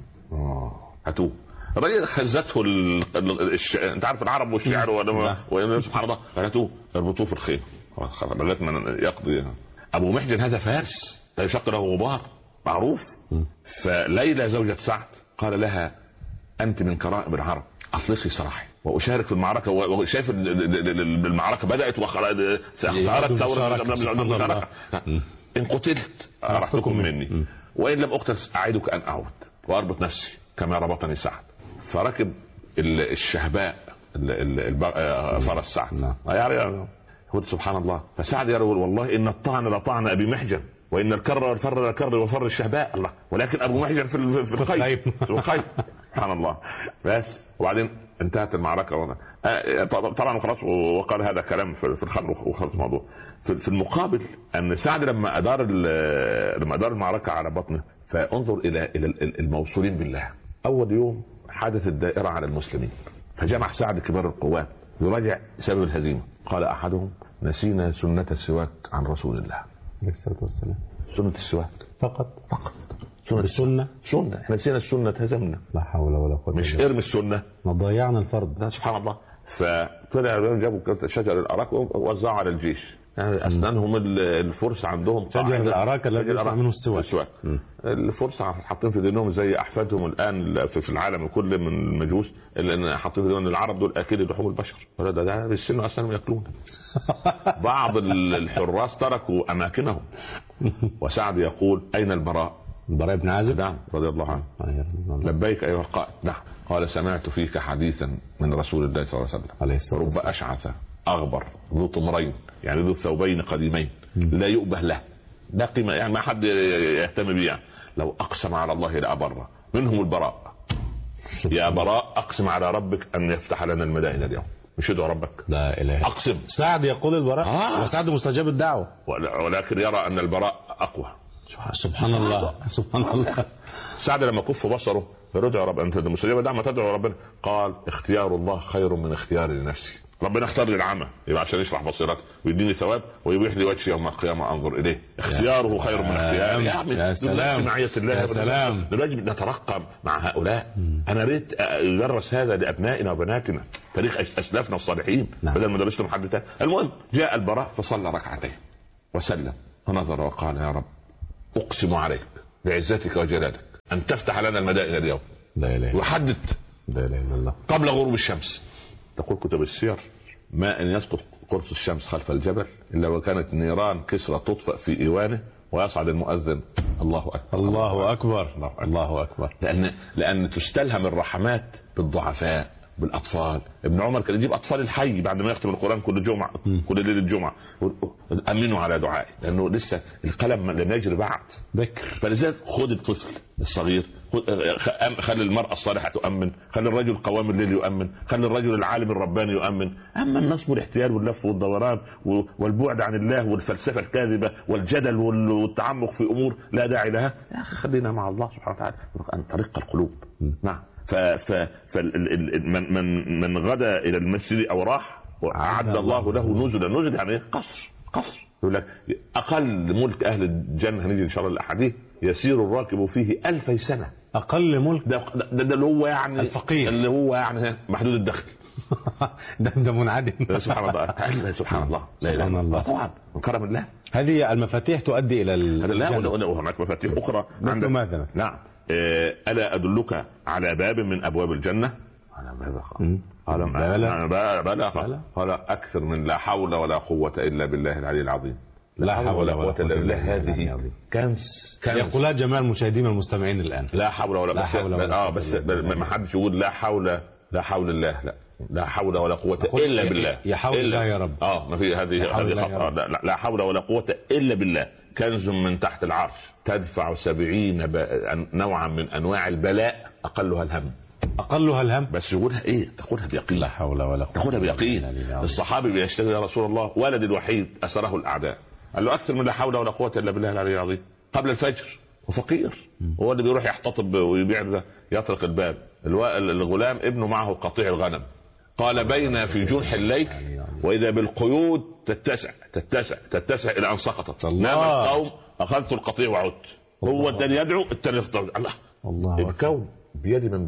هاتوه. الراجل خزته انت عارف العرب والشعر سبحان الله. هاتوه اربطوه في الخيل لغايه ما يقضي. ابو محجن هذا فارس لا يشق له غبار معروف. فليلى زوجة سعد قال لها انت من كرائم العرب اطلقي سراحي واشارك في المعركه وشايف المعركه بدات ظهرت ثوره. ان قتلت ارحتكم مني وان لم اقتل اعدك ان اعود واربط نفسي كما ربطني سعد. فركب الشهباء فرس سعد. يقول سبحان الله. فسعد يقول والله ان الطعن لطعن ابي محجن وان الكر والفر لكر وفر الشهباء الله ولكن ابو محجن في الخيل. سبحان الله. بس وبعدين انتهت المعركه طبعا خلاص. وقال هذا كلام في الخمر وخلص الموضوع. في المقابل ان سعد لما ادار المعركه على بطنه فانظر الى الموصولين بالله. اول يوم حدث الدائره على المسلمين فجمع سعد كبار القوات يراجع سبب الهزيمه. قال احدهم نسينا سنه السواك عن رسول الله عليه الصلاه والسلام. سنه السواك فقط. السنه احنا نسينا السنه هزمنا. لا حول ولا قوه. مش ارمي السنه ما ضيعنا الفرض. سبحان الله. فطلع جابوا شجر الاراك ووزعوا على الجيش. يعني اسنانهم الفرس عندهم شجر الاراك الذي يطلع منه السواك. الفرس حاطين في دينهم زي احفادهم الان في العالم كله من المجوس اللي حاطين في دينهم العرب دول اكل لحوم البشر. ده بالسن اصلا ياكلون. بعض الحراس تركوا اماكنهم وسعد يقول أين البراء؟ البراء بن عازب نعم رضي الله عنه. لبيك أيها القائد. نعم. قال سمعت فيك حديثا من رسول الله صلى الله عليه وسلم عليه الصلاة رب والسلام. أشعث أغبر ذو طمرين، يعني ذو ثوبين قديمين لا يؤبه له، لا قيمة، يعني ما حد يهتم به، يعني لو أقسم على الله لأبره. منهم البراء. يا براء أقسم على ربك أن يفتح لنا المدائن اليوم. مش يدعو ربك؟ لا إله. أقسم. سعد يقول البراء وسعد مستجاب الدعوة، ولكن يرى أن البراء أقوى. سبحان الله سبحان الله. سعد لما كف بصره يدعو رب، أنت مستجاب الدعوة تدعو ربنا، قال اختيار الله خير من اختياري لنفسي. ربنا اختار لي العمى يبقى عشان يشرح بصيرته ويديني ثواب ويبيح لي وجهي يوم القيامه انظر اليه. اختياره خير من اختياري. يا سلام معية الله. يا سلام. دلوقتي نترقب مع هؤلاء. انا ريت يدرس هذا لابنائنا وبناتنا، تاريخ اسلافنا الصالحين، بدل ما درسهم حد تاني. المهم جاء البراء فصلى ركعتين وسلم ونظر وقال يا رب اقسم عليك بعزتك وجلالك ان تفتح لنا المدائن اليوم. لا اله. وحدد لا اله الا الله. قبل غروب الشمس. تقول كتب السير ما ان يسقط قرص الشمس خلف الجبل الا وكانت نيران كسرى تطفأ في ايوانه ويصعد المؤذن الله اكبر الله اكبر الله اكبر. لان تستلهم الرحمات بالضعفاء بالاطفال. ابن عمر كان يجيب اطفال الحي بعد ما يختم القران كل جمعه كل ليله الجمعه امنوا على دعائي، لانه لسه القلم لم يجري بعد ذكر. فلذلك خذ الطفل الصغير، خلي المراه الصالحه تؤمن، خلي الرجل قوام الليل يؤمن، خلي الرجل العالم الرباني يؤمن. اما النصب والاحتيال واللف والدوران والبعد عن الله والفلسفه الكاذبه والجدل والتعمق في امور لا داعي لها، يا اخي خلينا مع الله سبحانه وتعالى ان طريق القلوب. نعم. من غدا الى المسجد او راح واعد الله له نزلا يعني قصر. يقول لك اقل ملك اهل الجنه، هنيجي ان شاء الله الاحاديث، يسير الراكب فيه 2000 سنه. اقل ملك ده اللي هو يعني الفقير، اللي هو يعني محدود الدخل. ده منعدم. سبحان الله سبحان الله لا اله الا الله. طبعا من كرم الله. هذه المفاتيح تؤدي الى لا وهناك مفاتيح اخرى. مثل ماذا؟ نعم. ألا أدلك على باب من أبواب الجنة؟ قال أكثر من لا حول ولا قوة إلا بالله العلي العظيم. لا حول ولا قوة إلا بالله. هذه كنز. يقولها جميع المشاهدين المستمعين الآن. لا حول ولا قوة. بس ما حدش يقول لا حول الله. لا حول ولا قوة إلا بالله. يا حول الله يا رب. ما في هذه خطأ. لا حول ولا قوة إلا بالله. كنز من تحت العرش تدفع 70 نوعا من انواع البلاء اقلها الهم. بس يقولها ايه؟ تقولها بيقين. لا حول ولا قوة. تقولها بيقين. الصحابي بيشتغل يا رسول الله ولدي الوحيد اسره الاعداء. قال له اكثر من لا حول ولا قوة الا بالله العلي العظيم. قبل الفجر وفقير هو اللي بيروح يحتطب ويبيع يطرق الباب. الغلام ابنه معه قطيع الغنم. قال بين في جنح الليل واذا بالقيود تتسع الى ان سقطت. نام القوم اخذت القطيع وعدت. هو الثاني يدعو الثاني يخطب. الله الكون بيد من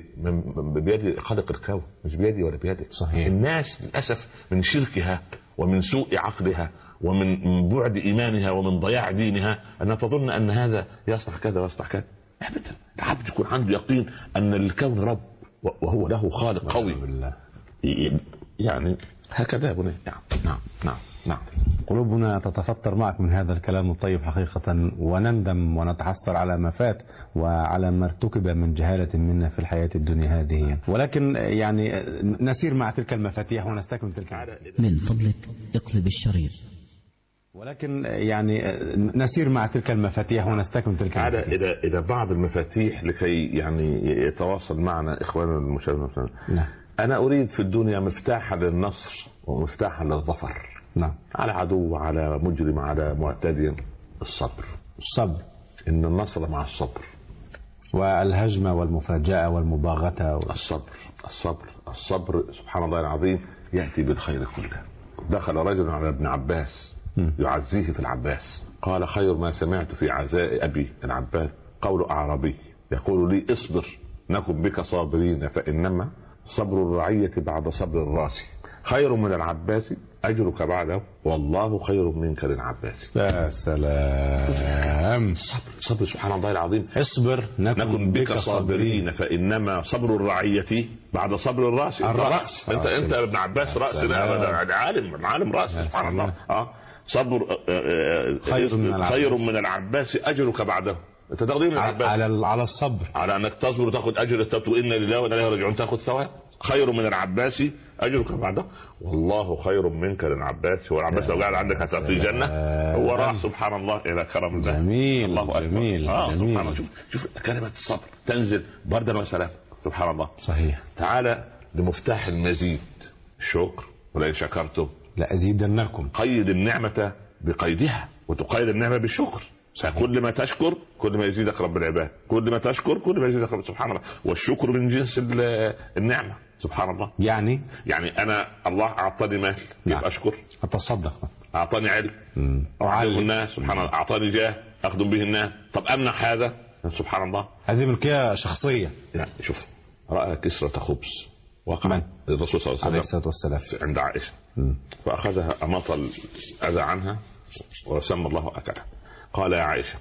بيد خالق الكون، مش بيدي ولا بيدك. صحيح. الناس للاسف من شركها ومن سوء عقلها ومن بعد ايمانها ومن ضياع دينها انها تظن ان هذا يصنع كذا ويصنع كذا. ابدا. العبد يكون عنده يقين ان الكون رب وهو له خالق قوي. يعني هكذا يا بني. نعم. قلوبنا تتفطر معك من هذا الكلام الطيب حقيقة، ونندم ونتحسر على ما فات وعلى ما ارتكب من جهالة منا في الحياة الدنيا هذه، ولكن يعني نسير مع تلك المفاتيح ونستكمل تلك المفاتيح. من فضلك اقلب الشريط. ولكن يعني نسير مع تلك المفاتيح ونستكمل تلك المفاتيح. إلى بعض المفاتيح لكي يعني يتواصل معنا إخواننا المشاهدين. نعم. أنا أريد في الدنيا مفتاحا للنصر ومفتاحا للظفر. نعم. على عدو، على مجرم، على معتدي. الصبر. إن النصر مع الصبر. والهجمة والمفاجأة والمباغتة الصبر سبحان الله العظيم يأتي بالخير كله. دخل رجل على ابن عباس يعزيه في العباس. قال خير ما سمعت في عزاء أبي العباس قول أعرابي يقول لي اصبر نكن بك صابرين فإنما صبر الرعية بعد صبر الراس خير من العباس أجرك بعده والله خير منك للعباس. يا سلام. صبر سبحان الله العظيم. اصبر نكن بك صابرين فإنما صبر الرعية بعد صبر الراس. الرأس. انت ابن عباس رأس عالم رأس سبحان الله. صبر خير من العباس اجرك بعده. انت تقديم العباس على الصبر، على انك تصبر وتاخذ اجر السبت، وان لله وانا اليه راجعون، تاخذ ثواب. خير من العباس اجرك بعده، والله خير منك للعباس. هو العباس لو قاعد عندك هتعطيه الجنه؟ هو راح سبحان الله الى كرم الله. جميل الله أكبر. جميل سبحان جميل. الله. شوف كلمه الصبر تنزل بردا وسلام. سبحان الله. صحيح. تعالى لمفتاح المزيد، الشكر. ولئن شكرتم لأزيدنكم. قيد النعمه بقيدها، وتقيد النعمه بالشكر. كل ما تشكر كل ما يزيدك رب العباد، كل ما تشكر كل ما يزيدك رب. سبحان الله. والشكر من جنس النعمه. سبحان الله. يعني انا الله اعطاني مال يبقى اشكر، اتصدق. اعطاني علم اعلم الناس. سبحان الله. اعطاني جاه اخدم به الناس. طب امنع هذا؟ سبحان الله. هذه ملكية شخصية. لا شوف، راى كسرة خبز وقع من؟ الرسول صلى الله عليه وسلم عند عائشه، فاخذها اماط الاذى عنها وسمى الله اكلها. قال يا عائشه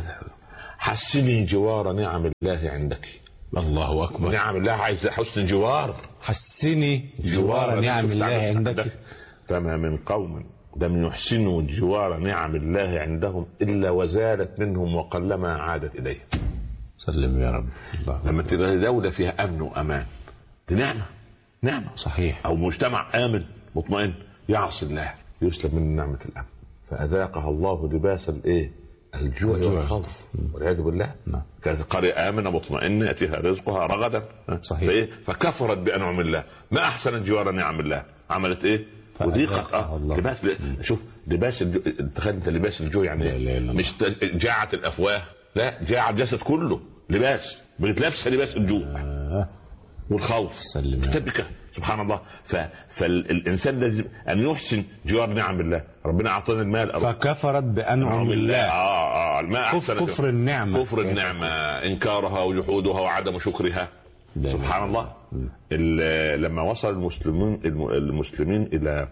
حسني جوار نعم الله عندك. الله اكبر. نعم الله عايز حسن جوار. حسني جوار نعم الله عندك. فما من قوم لم يحسنوا جوار نعم الله عندهم الا وزالت منهم وقلما عادت اليه. سلم يا رب. لما تلاقي دولة فيها امن وامان دي نعمة صحيح. او مجتمع امن مطمئن يعصي الله يسلب من نعمة الامن، فاذاقها الله لباس الجوع والخوف والعياذ بالله. كانت القرية آمنة مطمئنة يأتيها رزقها رغدا. صحيح. فكفرت بأنعم الله. ما أحسن جوار نعم الله، عملت إيه؟ وذيقت لباس. شوف لباس تخيل انت لباس الجوع يعني لا. مش جاعت الأفواه، لا جاع الجسد كله. لباس بتلبس لباس الجوع والخوف. تبكى. سبحان الله. فالإنسان لازم أن يحسن جوار نعم الله. ربنا أعطانا المال فكفرت بأنعم الله. كفر النعمة إنكارها وجحودها وعدم شكرها. سبحان الله. لما وصل المسلمين إلى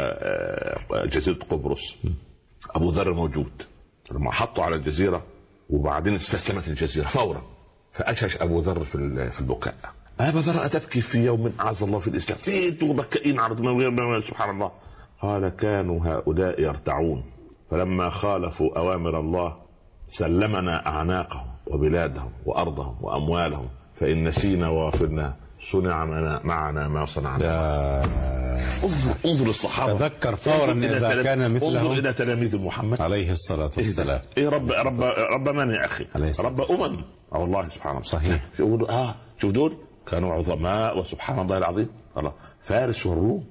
جزيرة قبرص، أبو ذر موجود. لما حطوا على الجزيرة وبعدين استسلمت الجزيرة فورا، فأشهش أبو ذر في البكاء. أبا ذر أتبكي في يوم أعز الله في الإسلام؟ في بكائين عرض سبحان الله. قال كانوا هؤلاء يرتعون، فلما خالفوا أوامر الله سلمنا أعناقهم وبلادهم وأرضهم وأموالهم، فإن نسينا وغفلنا صنع معنا ما صنعنا. انظر الصحابة. تذكر فورا إذا كان مثلهم. انظر إلى تلاميذ محمد عليه الصلاة والسلام. رب من يا أخي؟ رب والله سبحان الله. صحيح. شوف دول كانوا عظماء. وسبحان الله العظيم. الله فارس والروم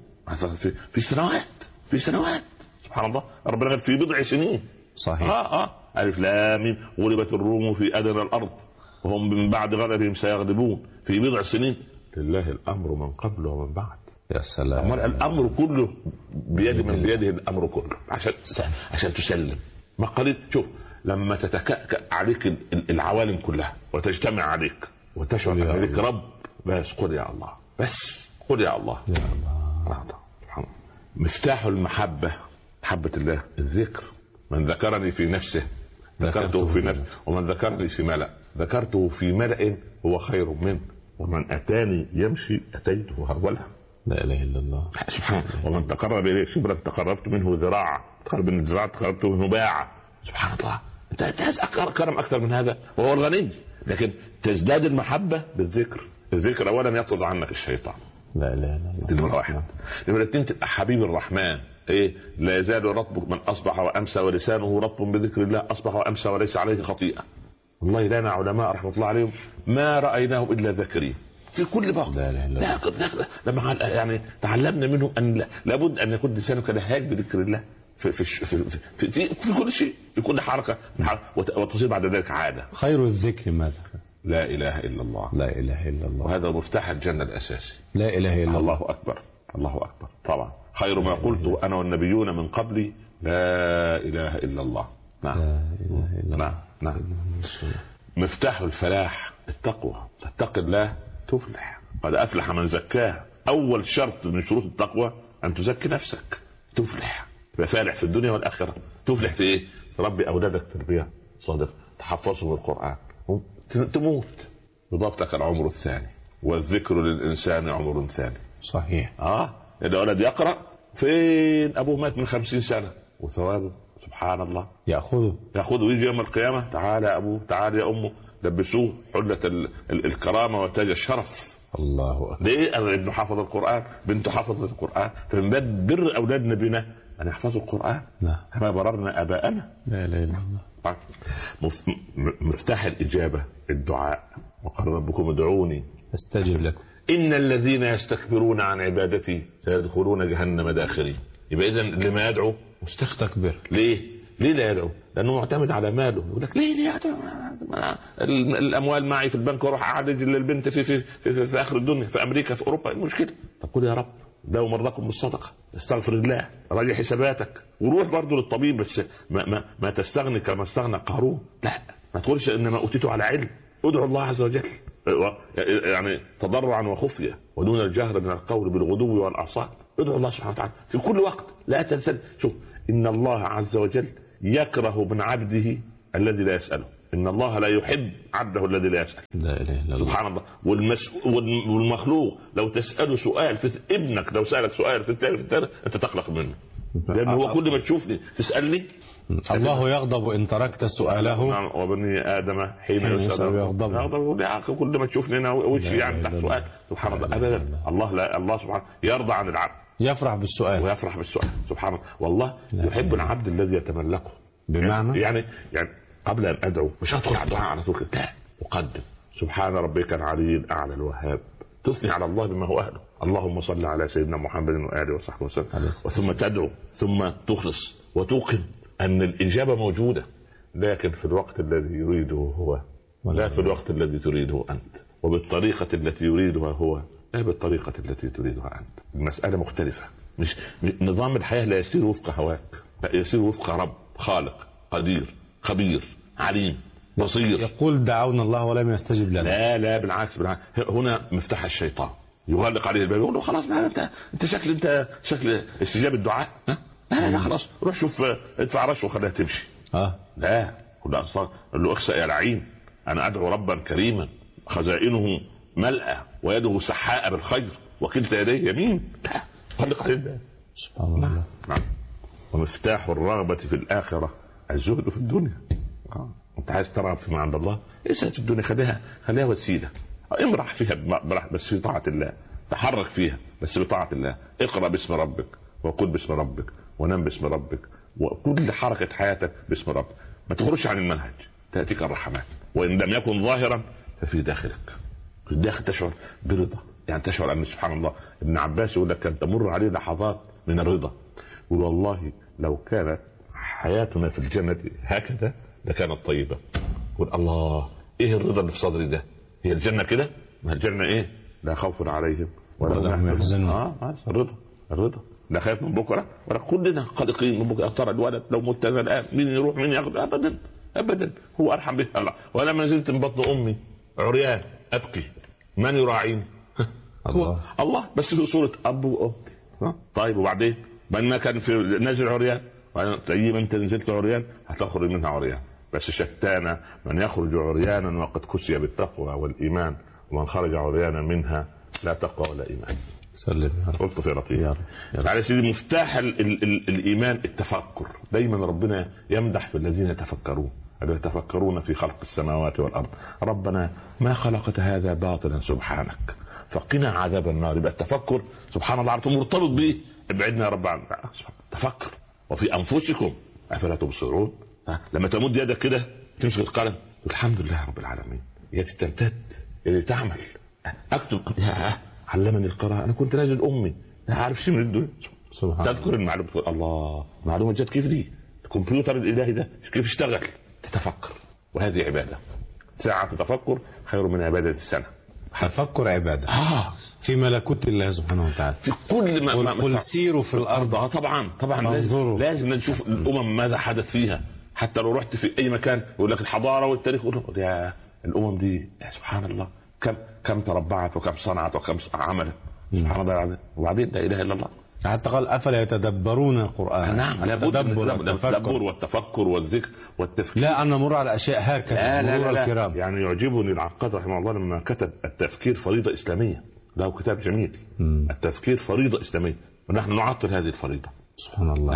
في سنوات سبحان الله. ربنا في بضع سنين. صحيح. ألف لام غلبت الروم في أدنى الأرض وهم من بعد غلبهم سيغلبون في بضع سنين. لله الأمر من قبل ومن بعد. يا سلام. الأمر كله بيد من بيده الأمر كله عشان تسلم. ما قليل. شوف لما تتكأكأ عليك العوالم كلها وتجتمع عليك وتشعر عليك رب، بس قل يا الله، بس قل يا الله. يا الله. مفتاح المحبة محبة الله الذكر. من ذكرني في نفسه ذكرته في نفسه، ومن ذكرني في ملأ ذكرته في ملأ هو خير منه، ومن أتاني يمشي أتيته هرولا. لا إله إلا الله. سبحان الله. ومن تقرب إليه شبرا تقربت منه ذراعا، تقرب من الذراع تقربت منه باعا. سبحان الله. انت عايز كرم أكثر من هذا؟ وهو الغني. لكن تزداد المحبة بالذكر. الذكر أولا يطرد عنك الشيطان. لا لا لا. نمرة واحد. نمرة اتنين تبقى حبيب الرحمن. لا يزال رطب من أصبح وأمسى ولسانه رطب بذكر الله أصبح وأمسى وليس عليه خطيئة. والله لنا علماء رحمة الله عليهم ما رأيناهم إلا ذكرين في كل وقت. لا لما يعني تعلمنا منهم أن لابد أن يكون لسانك لهاج بذكر الله في كل شيء، في كل حركة وتصير بعد ذلك عادة. خير الذكر ماذا؟ لا إله إلا الله. لا إله إلا الله. وهذا مفتاح الجنة الأساسي. لا إله إلا الله. الله أكبر. الله أكبر. طبعا خير ما قلت أنا والنبيون من قبلي لا إله إلا الله. نعم. لا إله إلا الله. نعم. مفتاح الفلاح التقوى. تتقي الله تفلح. قد أفلح من زكاه. أول شرط من شروط التقوى أن تزكي نفسك تفلح. فالح في الدنيا والآخرة. تفلح في إيه؟ ربي أولادك تربية صادقة، تحفظهم القرآن، تموت يضاف لك العمر الثاني، والذكر للإنسان عمر ثاني. صحيح. إذا ولد يقرأ فين أبوه مات من 50 سنة وثوابه سبحان الله يأخذه يجي يوم القيامة. تعالى يا أبوه، تعالى يا أمه، لبسوه حلة الكرامة وتاج الشرف. الله أكبر. ليه؟ ابنه حافظ القرآن، بنته حافظت القرآن، فمن باب بر أولادنا بنا أن يحفظوا القرآن كما بررنا آباءنا. لا إله إلا الله. مفتاح الإجابة الدعاء، وقال ربكم ادعوني استجب لكم. إن الذين يستكبرون عن عبادتي سيدخلون جهنم داخرين. يبقى إذن لما يدعو مستكبر. ليه لا يدعو؟ لأنه معتمد على ماله. يقول لك ليه الأموال معي في البنك واروح أعالج للبنت في آخر الدنيا، في أمريكا، في أوروبا، المشكلة. طب قل يا رب داووا مرضاكم بالصدقة، استغفر الله، راجع حساباتك، وروح برضه للطبيب، بس ما تستغني كما استغنى قارون. لا، ما تقولش إنما أوتيته على علم. ادعو الله عز وجل يعني تضرعا وخفية ودون الجهر من القول بالغدو والآصال. ادعو الله سبحانه وتعالى في كل وقت، لا تنسى. شوف، إن الله عز وجل يكره من عبده الذي لا يسأله. إن الله لا يحب عبده الذي لا يسأل. لا إله إلا الله. سبحان الله. والمخلوق لو تسأله سؤال في ابنك، لو سألك سؤال في الثالث أنت تقلق منه، لأنه هو كل ما تشوفني تسألني. الله يغضب إن تركت سؤاله. وبني آدم حين يسأل يغضب. كل ما تشوفني أنا وجهي يعني تحت سؤال. سبحان الله. أبدا. الله سبحانه يرضى عن العبد، يفرح بالسؤال ويفرح بالسؤال. سبحان الله. والله يحب العبد الذي يتملقه. بمعنى يعني قبل أن أدعو مش أدخل على الدعاء على طول، لا، أقدم سبحان ربك العلي الأعلى الوهاب، تثني على الله بما هو أهله. اللهم صل على سيدنا محمد وآله وصحبه وسلم. وثم تدعو، ثم تخلص وتوقن أن الإجابة موجودة، لكن في الوقت الذي يريده هو، لا في الوقت الذي تريده أنت، وبالطريقة التي يريدها هو، لا بالطريقة التي تريدها أنت. المسألة مختلفة. مش نظام الحياة لا يسير وفق هواك، لا يسير وفق رب خالق قدير خبير عليم بصير. يقول دعونا الله ولم يستجب لنا. لا بالعكس. هنا مفتاح الشيطان يغلق عليه الباب، يقول له خلاص ما انت شكل استجابة الدعاء. لا خلاص، روح شوف ادفع رشوة وخليها تمشي. لا قل له اخسأ يا لعين، انا ادعو ربا كريما خزائنه ملأى ويده سحاء بالخير وكلتا يديه يمين. لا، غلق عليه الباب. سبحان الله. نعم. ومفتاح الرغبة في الآخرة الزهد في الدنيا. انت عايز ترغب فيما عند الله، اسعد في الدنيا، خليها وسيلة، امرح فيها بس في طاعة الله، تحرك فيها بس بطاعة الله. اقرأ باسم ربك، وكل باسم ربك، ونام باسم ربك، وكل حركة حياتك باسم ربك. ما تخرجش عن المنهج، تأتيك الرحمات، وإن لم يكن ظاهرا ففي داخلك، في الداخل تشعر برضا. يعني تشعر أن سبحان الله. ابن عباس يقول لك كان تمر عليه لحظات من الرضا، يقول والله لو كانت حياتنا في الجنة هكذا لكانت طيبة. يقول الله، ايه الرضا اللي في صدري ده؟ هي الجنة كده؟ ما الجنة ايه؟ لا خوف عليهم ولا هم يحزنون. الرضا لا خايف من بكرة ولا كلنا قلقين من بكرة. ترى الولد لو مت الآن مين يروح مين ياخذ؟ أبدا هو أرحم به الله. ولما نزلت من بطن أمي عريان أبكي، من يراعيني؟ الله. بس في صورة أب وأم. طيب وبعدين ما كان في نازل عريان، طيب انت نزلت عريان هتخرج منها عريان. بس شتانا من يخرج عريانا وقد كسي بالتقوى والإيمان، ومن خرج عريانا منها لا تقوى ولا إيمان. سلم. قلت في لطيف على سيدي. مفتاح الإيمان التفكر. دايما ربنا يمدح في الذين يتفكرون، يتفكرون في خلق السماوات والأرض. ربنا ما خلقت هذا باطلا سبحانك فقنا عذاب النار. يبقى التفكر سبحان الله مرتبط به. ابعدنا يا رب عن تفكر. وفي أنفسكم أفلا تبصرون. لما تمد يدك كده تمسك القلم الحمد لله رب العالمين، يدي تمتد، يدي تعمل، أكتب. علمني القراءة، أنا كنت نازل أمي لا أعرف شيء من الدنيا. تذكر المعلومة، تقول الله معلومة جت كيف دي؟ الكمبيوتر الإلهي ده كيف اشتغل؟ تتفكر، وهذه عبادة. ساعة تفكر خير من عبادة السنة. تفكر عبادة في ملكوت الله سبحانه وتعالى، في كل ما قل سيروا في الأرض. طبعا لازم نشوف الأمم ماذا حدث فيها. حتى لو رحت في أي مكان يقول لك الحضارة والتاريخ، يقول لك يا الأمم دي سبحان الله كم تربعت وكم صنعت وكم عملت. سبحان الله. وبعدين لا إله إلا الله. حتى قال أفلا يتدبرون القرآن. نعم، التدبر والتفكر والذكر والتفكير. لا أن نمر على أشياء هكذا مرور الكرام. يعني يعجبني العقاد رحمه الله لما كتب التفكير فريضة إسلامية، له كتاب جميل. التفكير فريضة إسلامية، ونحن نعطل هذه الفريضة. سبحان الله.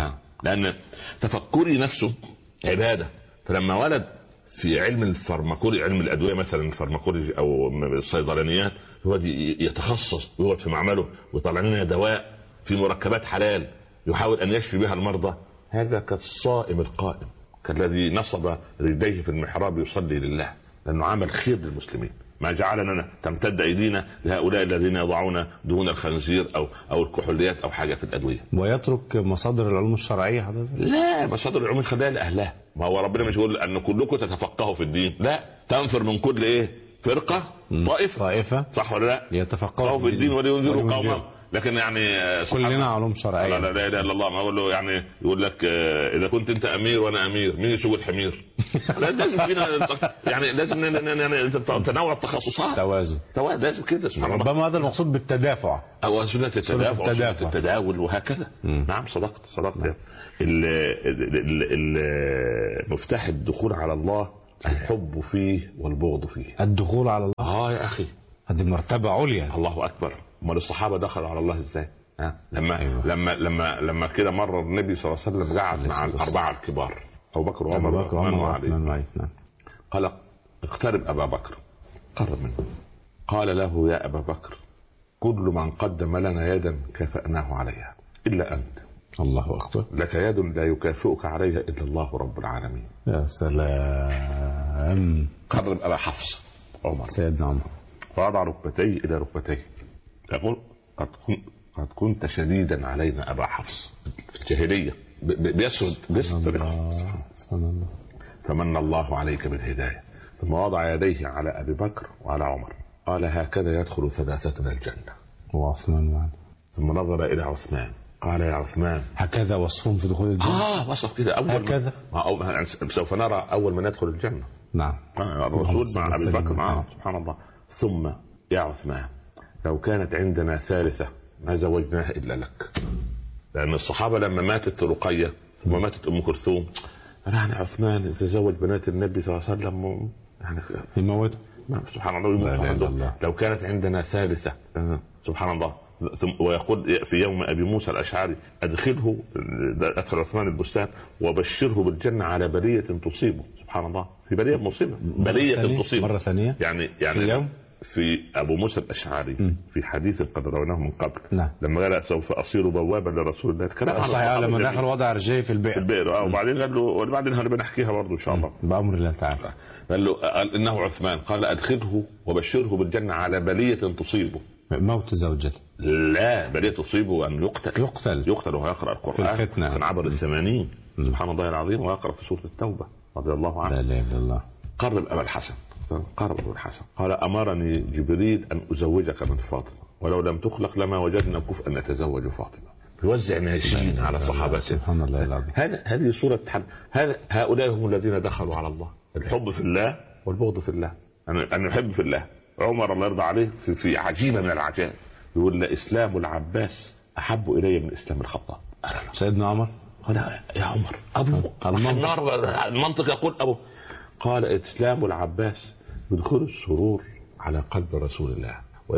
لان تفكري نفسه عباده. فلما ولد في علم الفارماكولوجي، علم الادويه مثلا الفارماكولوجي او الصيدلانيات، هو يتخصص ويقعد في معمله ويطلع لنا دواء في مركبات حلال يحاول ان يشفي بها المرضى، هذا كالصائم القائم، كالذي نصب رجليه في المحراب يصلي لله، لانه عمل خير للمسلمين. ما جعلنا تمتد ايدينا لهؤلاء الذين يضعون دهون الخنزير او الكحوليات او حاجه في الادويه. ويترك مصادر العلوم الشرعيه حضرتك؟ لا، مصادر العلوم الخلية لاهلها. ما هو ربنا مش يقول ان كلكم تتفقهوا في الدين، لا، تنفر من كل ايه فرقه طائفه، صح ولا لا؟ يتفقهوا في الدين ولينذروا قومهم. لكن يعني كلنا علوم شرعيه. لا اله الا الله. ما اقول له يعني يقول لك اذا كنت انت امير وانا امير، مين يسوق الحمير؟ لازم فينا يعني لازم تنوع التخصصات، توازن لازم كده. ربما هذا المقصود بالتدافع او سنه التدافع وسنه التداول وهكذا. نعم صدقت. مفتاح الدخول على الله الحب فيه والبغض فيه. الدخول على الله يا اخي هذه مرتبه عليا. الله اكبر. امال الصحابه دخلوا على الله ازاي؟ لما كده مر النبي صلى الله عليه وسلم قعد مع الاربعه الكبار، ابو بكر وعمر وعثمان، قال اقترب ابا بكر، قرب منه، قال له يا ابا بكر كل من قدم لنا يدا كافأناه عليها الا انت. الله اكبر. لك يد لا يكافئك عليها الا الله رب العالمين. يا سلام. قرب ابا حفص عمر، سيدنا عمر، ووضع ركبتيه الى ركبتيه، يقول قد كنت شديدا علينا ابا حفص. في الجاهليه بيسرد سبحان الله. فمن الله عليك بالهدايه. ثم وضع يديه على ابي بكر وعلى عمر، قال هكذا يدخل ثلاثتنا الجنه. وعثمان معنا. ثم نظر الى عثمان قال يا عثمان، هكذا وصفهم في دخول الجنه. وصف كده هكذا. سوف نرى اول من يدخل الجنه. نعم. الرسول مع ابي بكر معه. سبحان الله. ثم يا عثمان لو كانت عندنا ثالثة ما زوجناها إلا لك. لأن الصحابة لما ماتت رقية ثم ماتت أم كلثوم، يعني عثمان يتزوج بنات النبي صلى الله عليه وسلم يعني يموت. سبحان الله. لو كانت عندنا ثالثة، سبحان الله. ويقول في يوم أبي موسى الأشعري أدخل عثمان البستان وبشره بالجنة على بلية تصيبه. سبحان الله. في بلية مصيبة، بلية تصيبه مرة ثانية. يعني اليوم في ابو موسى الاشعري في حديث قد رويناه من قبل. لما قال سوف اصير بوابا لرسول الله، الكلام صحيح. لما دخل وضع رجليه في البئر وبعدين قال له وبعدين هنبقى نحكيها برضه ان شاء الله بامر الله تعالى. قال انه عثمان، قال ادخله وبشره بالجنه على بليه تصيبه. موت زوجته؟ لا، بليه تصيبه ان يقتل وهو يقرا القران في الفتنه، كان عبر ال80. سبحان الله العظيم. ويقرا في سوره التوبه رضي الله عنه. لا اله الا الله. قرب ابا الحسن، قرب ابو الحسن، قال امرني جبريل ان ازوجك من فاطمه، ولو لم تخلق لما وجدنا كفءا ان نتزوج فاطمه. يوزع ناشين على صحابته. سبحان الله العظيم. هذه صوره هؤلاء هم الذين دخلوا على الله. الحب في الله والبغض في الله. أن يحب في الله. عمر الله يرضى عليه في عجيبه من العجائب يقول لاسلام العباس احب الي من اسلام الخطاب. سيدنا عمر قال يا عمر ابو المنطق يقول ابو. قال اسلام العباس يدخل السرور على قلب رسول الله،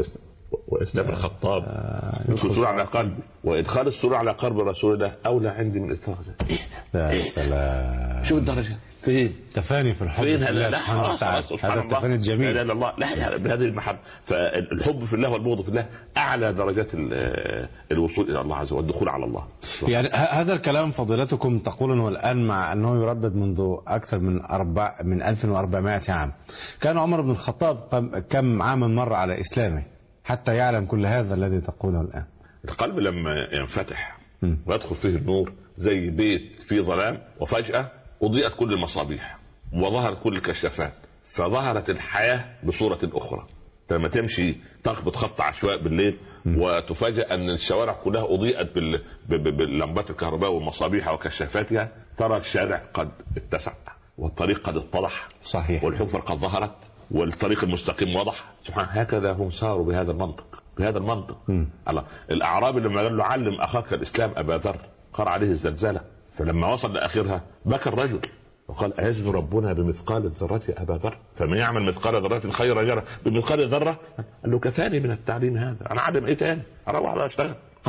واسلام الخطاب يدخل السرور على قلبي، وادخال السرور على قلب رسول الله اولى عندي من استخراج. يا سلام. شوف الدرجه فين تفاني في الحب في الله سبحانه وتعالى. هذا التفاني الجميل. لا الله لا بهذه المحبه. فالحب في الله والبغض في الله اعلى درجات الوصول الى الله عز وجل، الدخول على الله. يعني هذا الكلام فضيلتكم تقولون الان مع انه يردد منذ اكثر من 1400 عام. كان عمر بن الخطاب كم عاما مر على اسلامه حتى يعلم كل هذا الذي تقوله الان؟ القلب لما ينفتح ويدخل فيه النور زي بيت فيه ظلام، وفجأة أضيئت كل المصابيح وظهرت كل الكشافات، فظهرت الحياة بصورة أخرى. لما تمشي تخبط خط عشواء بالليل وتفاجأ أن الشوارع كلها أضيئت باللمبات الكهرباء والمصابيح وكشافاتها، ترى الشارع قد اتسع والطريق قد اتضح. صحيح. والحفر قد ظهرت والطريق المستقيم وضح. سبحان هكذا هم ساروا بهذا المنطق. الله. الأعرابي لما قال له علم أخاك الإسلام أبا ذر قرأ عليه الزلزلة، فلما وصل لآخرها بكى الرجل وقال أيزن ربنا بمثقال الذرة أبا ذر، فمن يعمل مثقال ذرة خيرا يره. بمثقال ذرة قال له كفاني من التعليم هذا، أنا أعلم إيه تاني؟ أروح على أشتغل خلاص.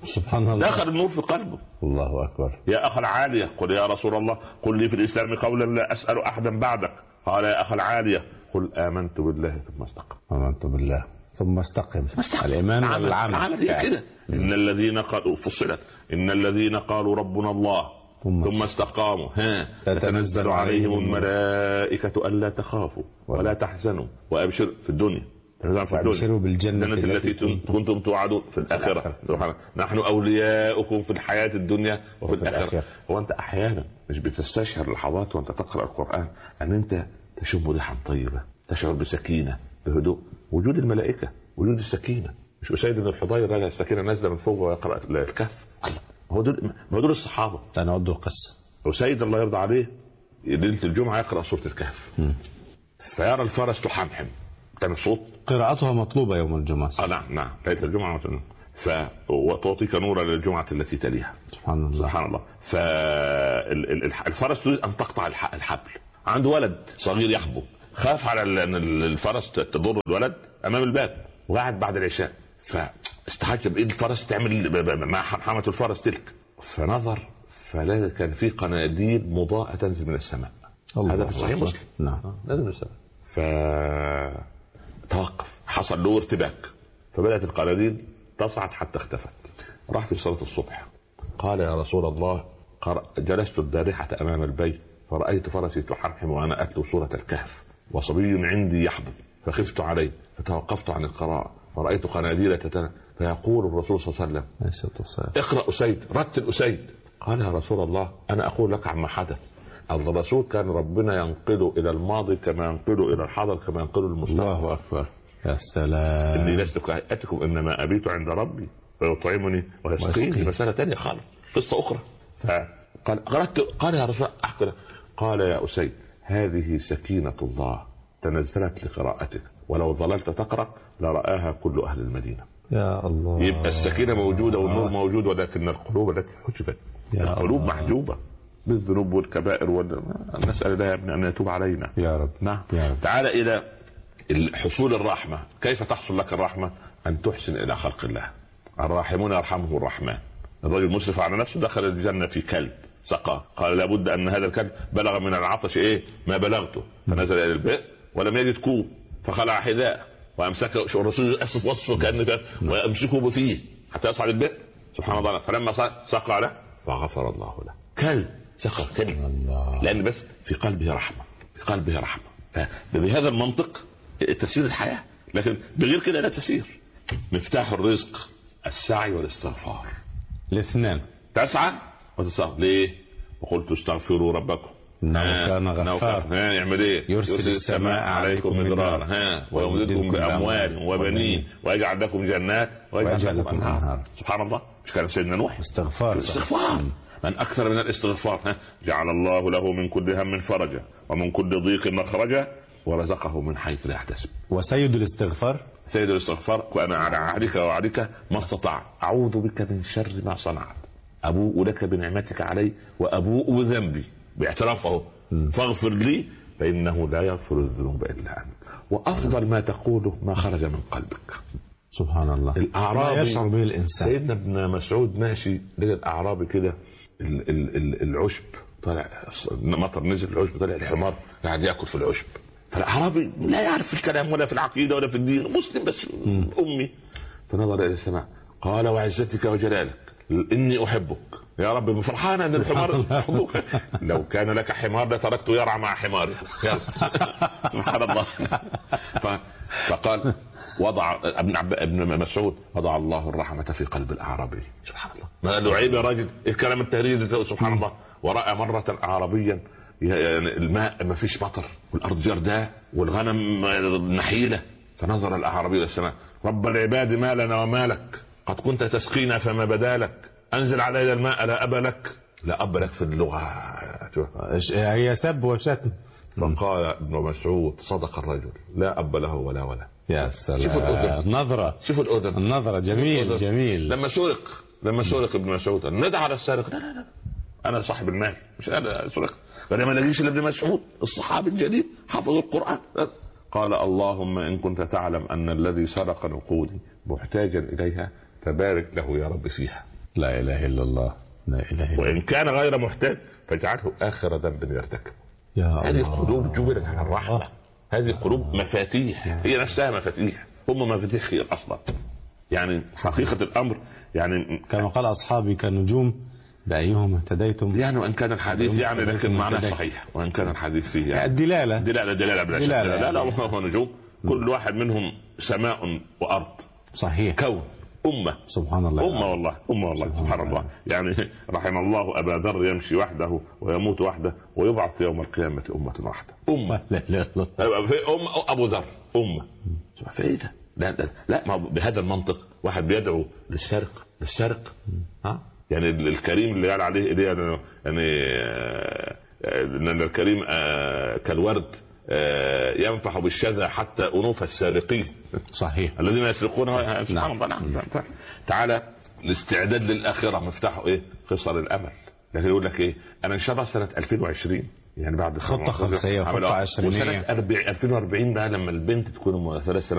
سبحان الله. دخل النور في قلبه. الله أكبر. يا أخ العالية قل يا رسول الله قل لي في الإسلام قولا لا أسأل أحدا بعدك. قال يا أخ العالية قل آمنت بالله ثم استقم. آمنت بالله ثم استقم. الإيمان والعمل كده. إن الذين قالوا فصلت إن الذين قالوا ربنا الله ثم استقاموا تتنزل عليهم الملائكة ألا تخافوا ولا تحزنوا وأبشروا في الدنيا وأبشروا بالجنة التي كنتم توعدون في الآخرة. نحن أولياؤكم في الحياة الدنيا وفي الآخرة. هو أنت أحيانا مش بتستشعر لحظات وأنت تقرأ القرآن أن أنت تشم ريحا طيبة، تشعر بسكينة بهدوء، وجود الملائكة، وجود السكينة. مش أسيد بن الحضير راجع السكينة نازلة من فوق ويقرأ الكهف. هو دول الصحابة. أنا أود القصة. أسيد الله يرضى عليه ليلة الجمعة يقرأ سورة الكهف فيرى الفرس تحمحم، كان صوت قراءتها مطلوبة يوم الجمعة. نعم ليلة الجمعة فتعطيك نورا للجمعة التي تليها. سبحان الله. سبحان الله. فالفرس تريد أن تقطع الحبل. عنده ولد صغير يحبو، خاف على أن الفرس تضر الولد أمام الباب، وقعد بعد العشاء فاستحج بإيد الفرس تعمل مع حمامة الفرس تلك، فنظر فلا كان في قناديل مضاءة تنزل من السماء. هذا في صحيح مسلم. نعم. نزل من السماء. فتوقف، حصل له ارتباك، فبدأت القناديل تصعد حتى اختفت. راح في صلاة الصبح قال يا رسول الله جلست البارحة أمام البيت فرأيت فرسي تحمحم وأنا أتلو سورة الكهف وصبي عندي يحضر فخفت عليه فتوقفت عن القراءة فرأيت قناديل فيقول الرسول صلى الله عليه وسلم اقرأ أسيد، رتل أسيد. قال يا رسول الله أنا أقول لك عما حدث. الرسول كان ربنا ينقله إلى الماضي كما ينقله إلى الحاضر كما ينقله المستقبل. الله أكبر. يا سلام. إني لست كهيئتكم إنما أبيت عند ربي فيطعمني ويسقيني. مسألة تانية خالص، قصة أخرى. قال يا رسول أحكي. قال يا أسيد هذه سكينة الله تنزلت لقراءتك ولو ظللت تقرأ لرآها كل أهل المدينة. يا الله. يبقى السكينة موجودة والنور موجود، ولكن القلوب التي حجبت، القلوب محجوبة بالذنوب والكبائر نسأل الله يا ابني أن يتوب علينا يا رب. نعم. تعال إلى حصول الرحمة. كيف تحصل لك الرحمة؟ أن تحسن إلى خلق الله. الراحمون يرحمه الرحمن. الرجل مسرف على نفسه دخل الجنة في كلب سقى، قال لابد أن هذا الكلب بلغ من العطش ما بلغته، فنزل إلى البئر ولم يجد كوب فخلع حذاء وأمسكه الرسول يأسف وصفه كأنه ويمسكه بفيه حتى يصعد البئر. سبحان الله. فلما سقى له فغفر الله له. كلب سقى كلب، لأن بس في قلبه رحمة، في قلبه رحمة. فبهذا المنطق تسير الحياة، لكن بغير كده لا تسير. مفتاح الرزق السعي والاستغفار. الاثنان. تسعى وتستغفر. ليه؟ وقلت استغفروا ربكم إنه كان غفار. يعمل ايه؟ يرسل السماء عليكم مدرارا ويمددكم بأموال وبنين ويجعل لكم جنات ويجعل لكم أنهار. سبحان الله. مش كان سيدنا نوح استغفار من أكثر من الاستغفار جعل الله له من كل هم فرجا ومن كل ضيق مخرجا ورزقه من حيث لا يحتسب. وسيد الاستغفار سيد الاستغفار وأنا على عهدك ووعدك ما استطاع أعوذ بك من شر ما صنعت أبوء لك بنعمتك علي وأبوء بذنبي باعترافه فاغفر لي فإنه لا يغفر الذنوب إلا أنت. وأفضل ما تقوله ما خرج من قلبك. سبحان الله. الأعرابي يشعر به الإنسان. سيدنا ابن مسعود ماشي لقى الأعرابي كده العشب طلع، مطر نزل العشب طلع، الحمار قاعد يأكل في العشب. فالأعرابي لا يعرف في الكلام ولا في العقيدة ولا في الدين، مسلم بس أمي. فنظر إلى السماء قال وعزتك وجلالك إني أحبك يا رب. فرحان أن الحمار يحبك. لو كان لك حمار لتركته يرعى مع حماري. سبحان الله. فقال وضع ابن مسعود وضع الله الرحمة في قلب الأعرابي. سبحان الله. ما قال له عيب يا راجل الكلام التهريج. سبحان الله. ورأى مرة أعرابيا الماء ما فيش مطر والأرض جرداء والغنم نحيلة، فنظر الأعرابي إلى السماء رب العباد ما لنا وما لك قد كنت تسقينا فما بدالك أنزل علينا الماء لا أب لك. لا أب لك في اللغة هي سب وشتم. فقال ابن مسعود صدق الرجل لا أب له ولا ولد. يا سلام. نظرة. شوفوا الأذن. النظرة جميل جميل. لما سرق ابن مسعود ندى على السارق لا أنا صاحب المال مش أنا سرقت. فلما نجيش لابن مسعود الصحابي الجليل حفظ القرآن قال اللهم إن كنت تعلم أن الذي سرق نقودي محتاجا إليها فبارك له يا رب فيها. لا اله الا الله، لا اله الا وان الله. كان غير محتاج فاجعله اخر ذنب يرتكب. يا هذه الله. قلوب جبلت على الرحمه، هذه قلوب مفاتيح، هي نفسها مفاتيح، هم مفاتيح خير اصلا. يعني حقيقه الامر يعني كما قال اصحابي كالنجوم بايهم اهتديتم. يعني وان كان الحديث يعني لكن معناه صحيح، وان كان الحديث فيه يعني الدلاله دلاله بلا شك. لا هو نجوم، كل واحد منهم سماء وارض، صحيح، كون، أمة، سبحان الله، أمة والله سبحان الله. يعني رحم الله أبا ذر يمشي وحده ويموت وحده ويبعث يوم القيامة أمة واحدة. أمة، لا لا لا. أبو ذر أمة. فإيه ده؟ لا ما بهذا المنطق واحد بيدعو للسرق ها؟ يعني الكريم اللي قال عليه يعني ان الكريم كالورد ينفح بالشذا حتى أنوف السارقين. صحيح، الذين يسرقون. سبحان الله. نعم. تعالى الاستعداد للآخرة مفتاحه ايه؟ خصال الأمل. لكن يقول لك ايه؟ انا ان شاء الله سنة 2020 يعني بعد خطة خمسية وخطة 20 وسنة 2040 بقى لما البنت تكون 3 سنوات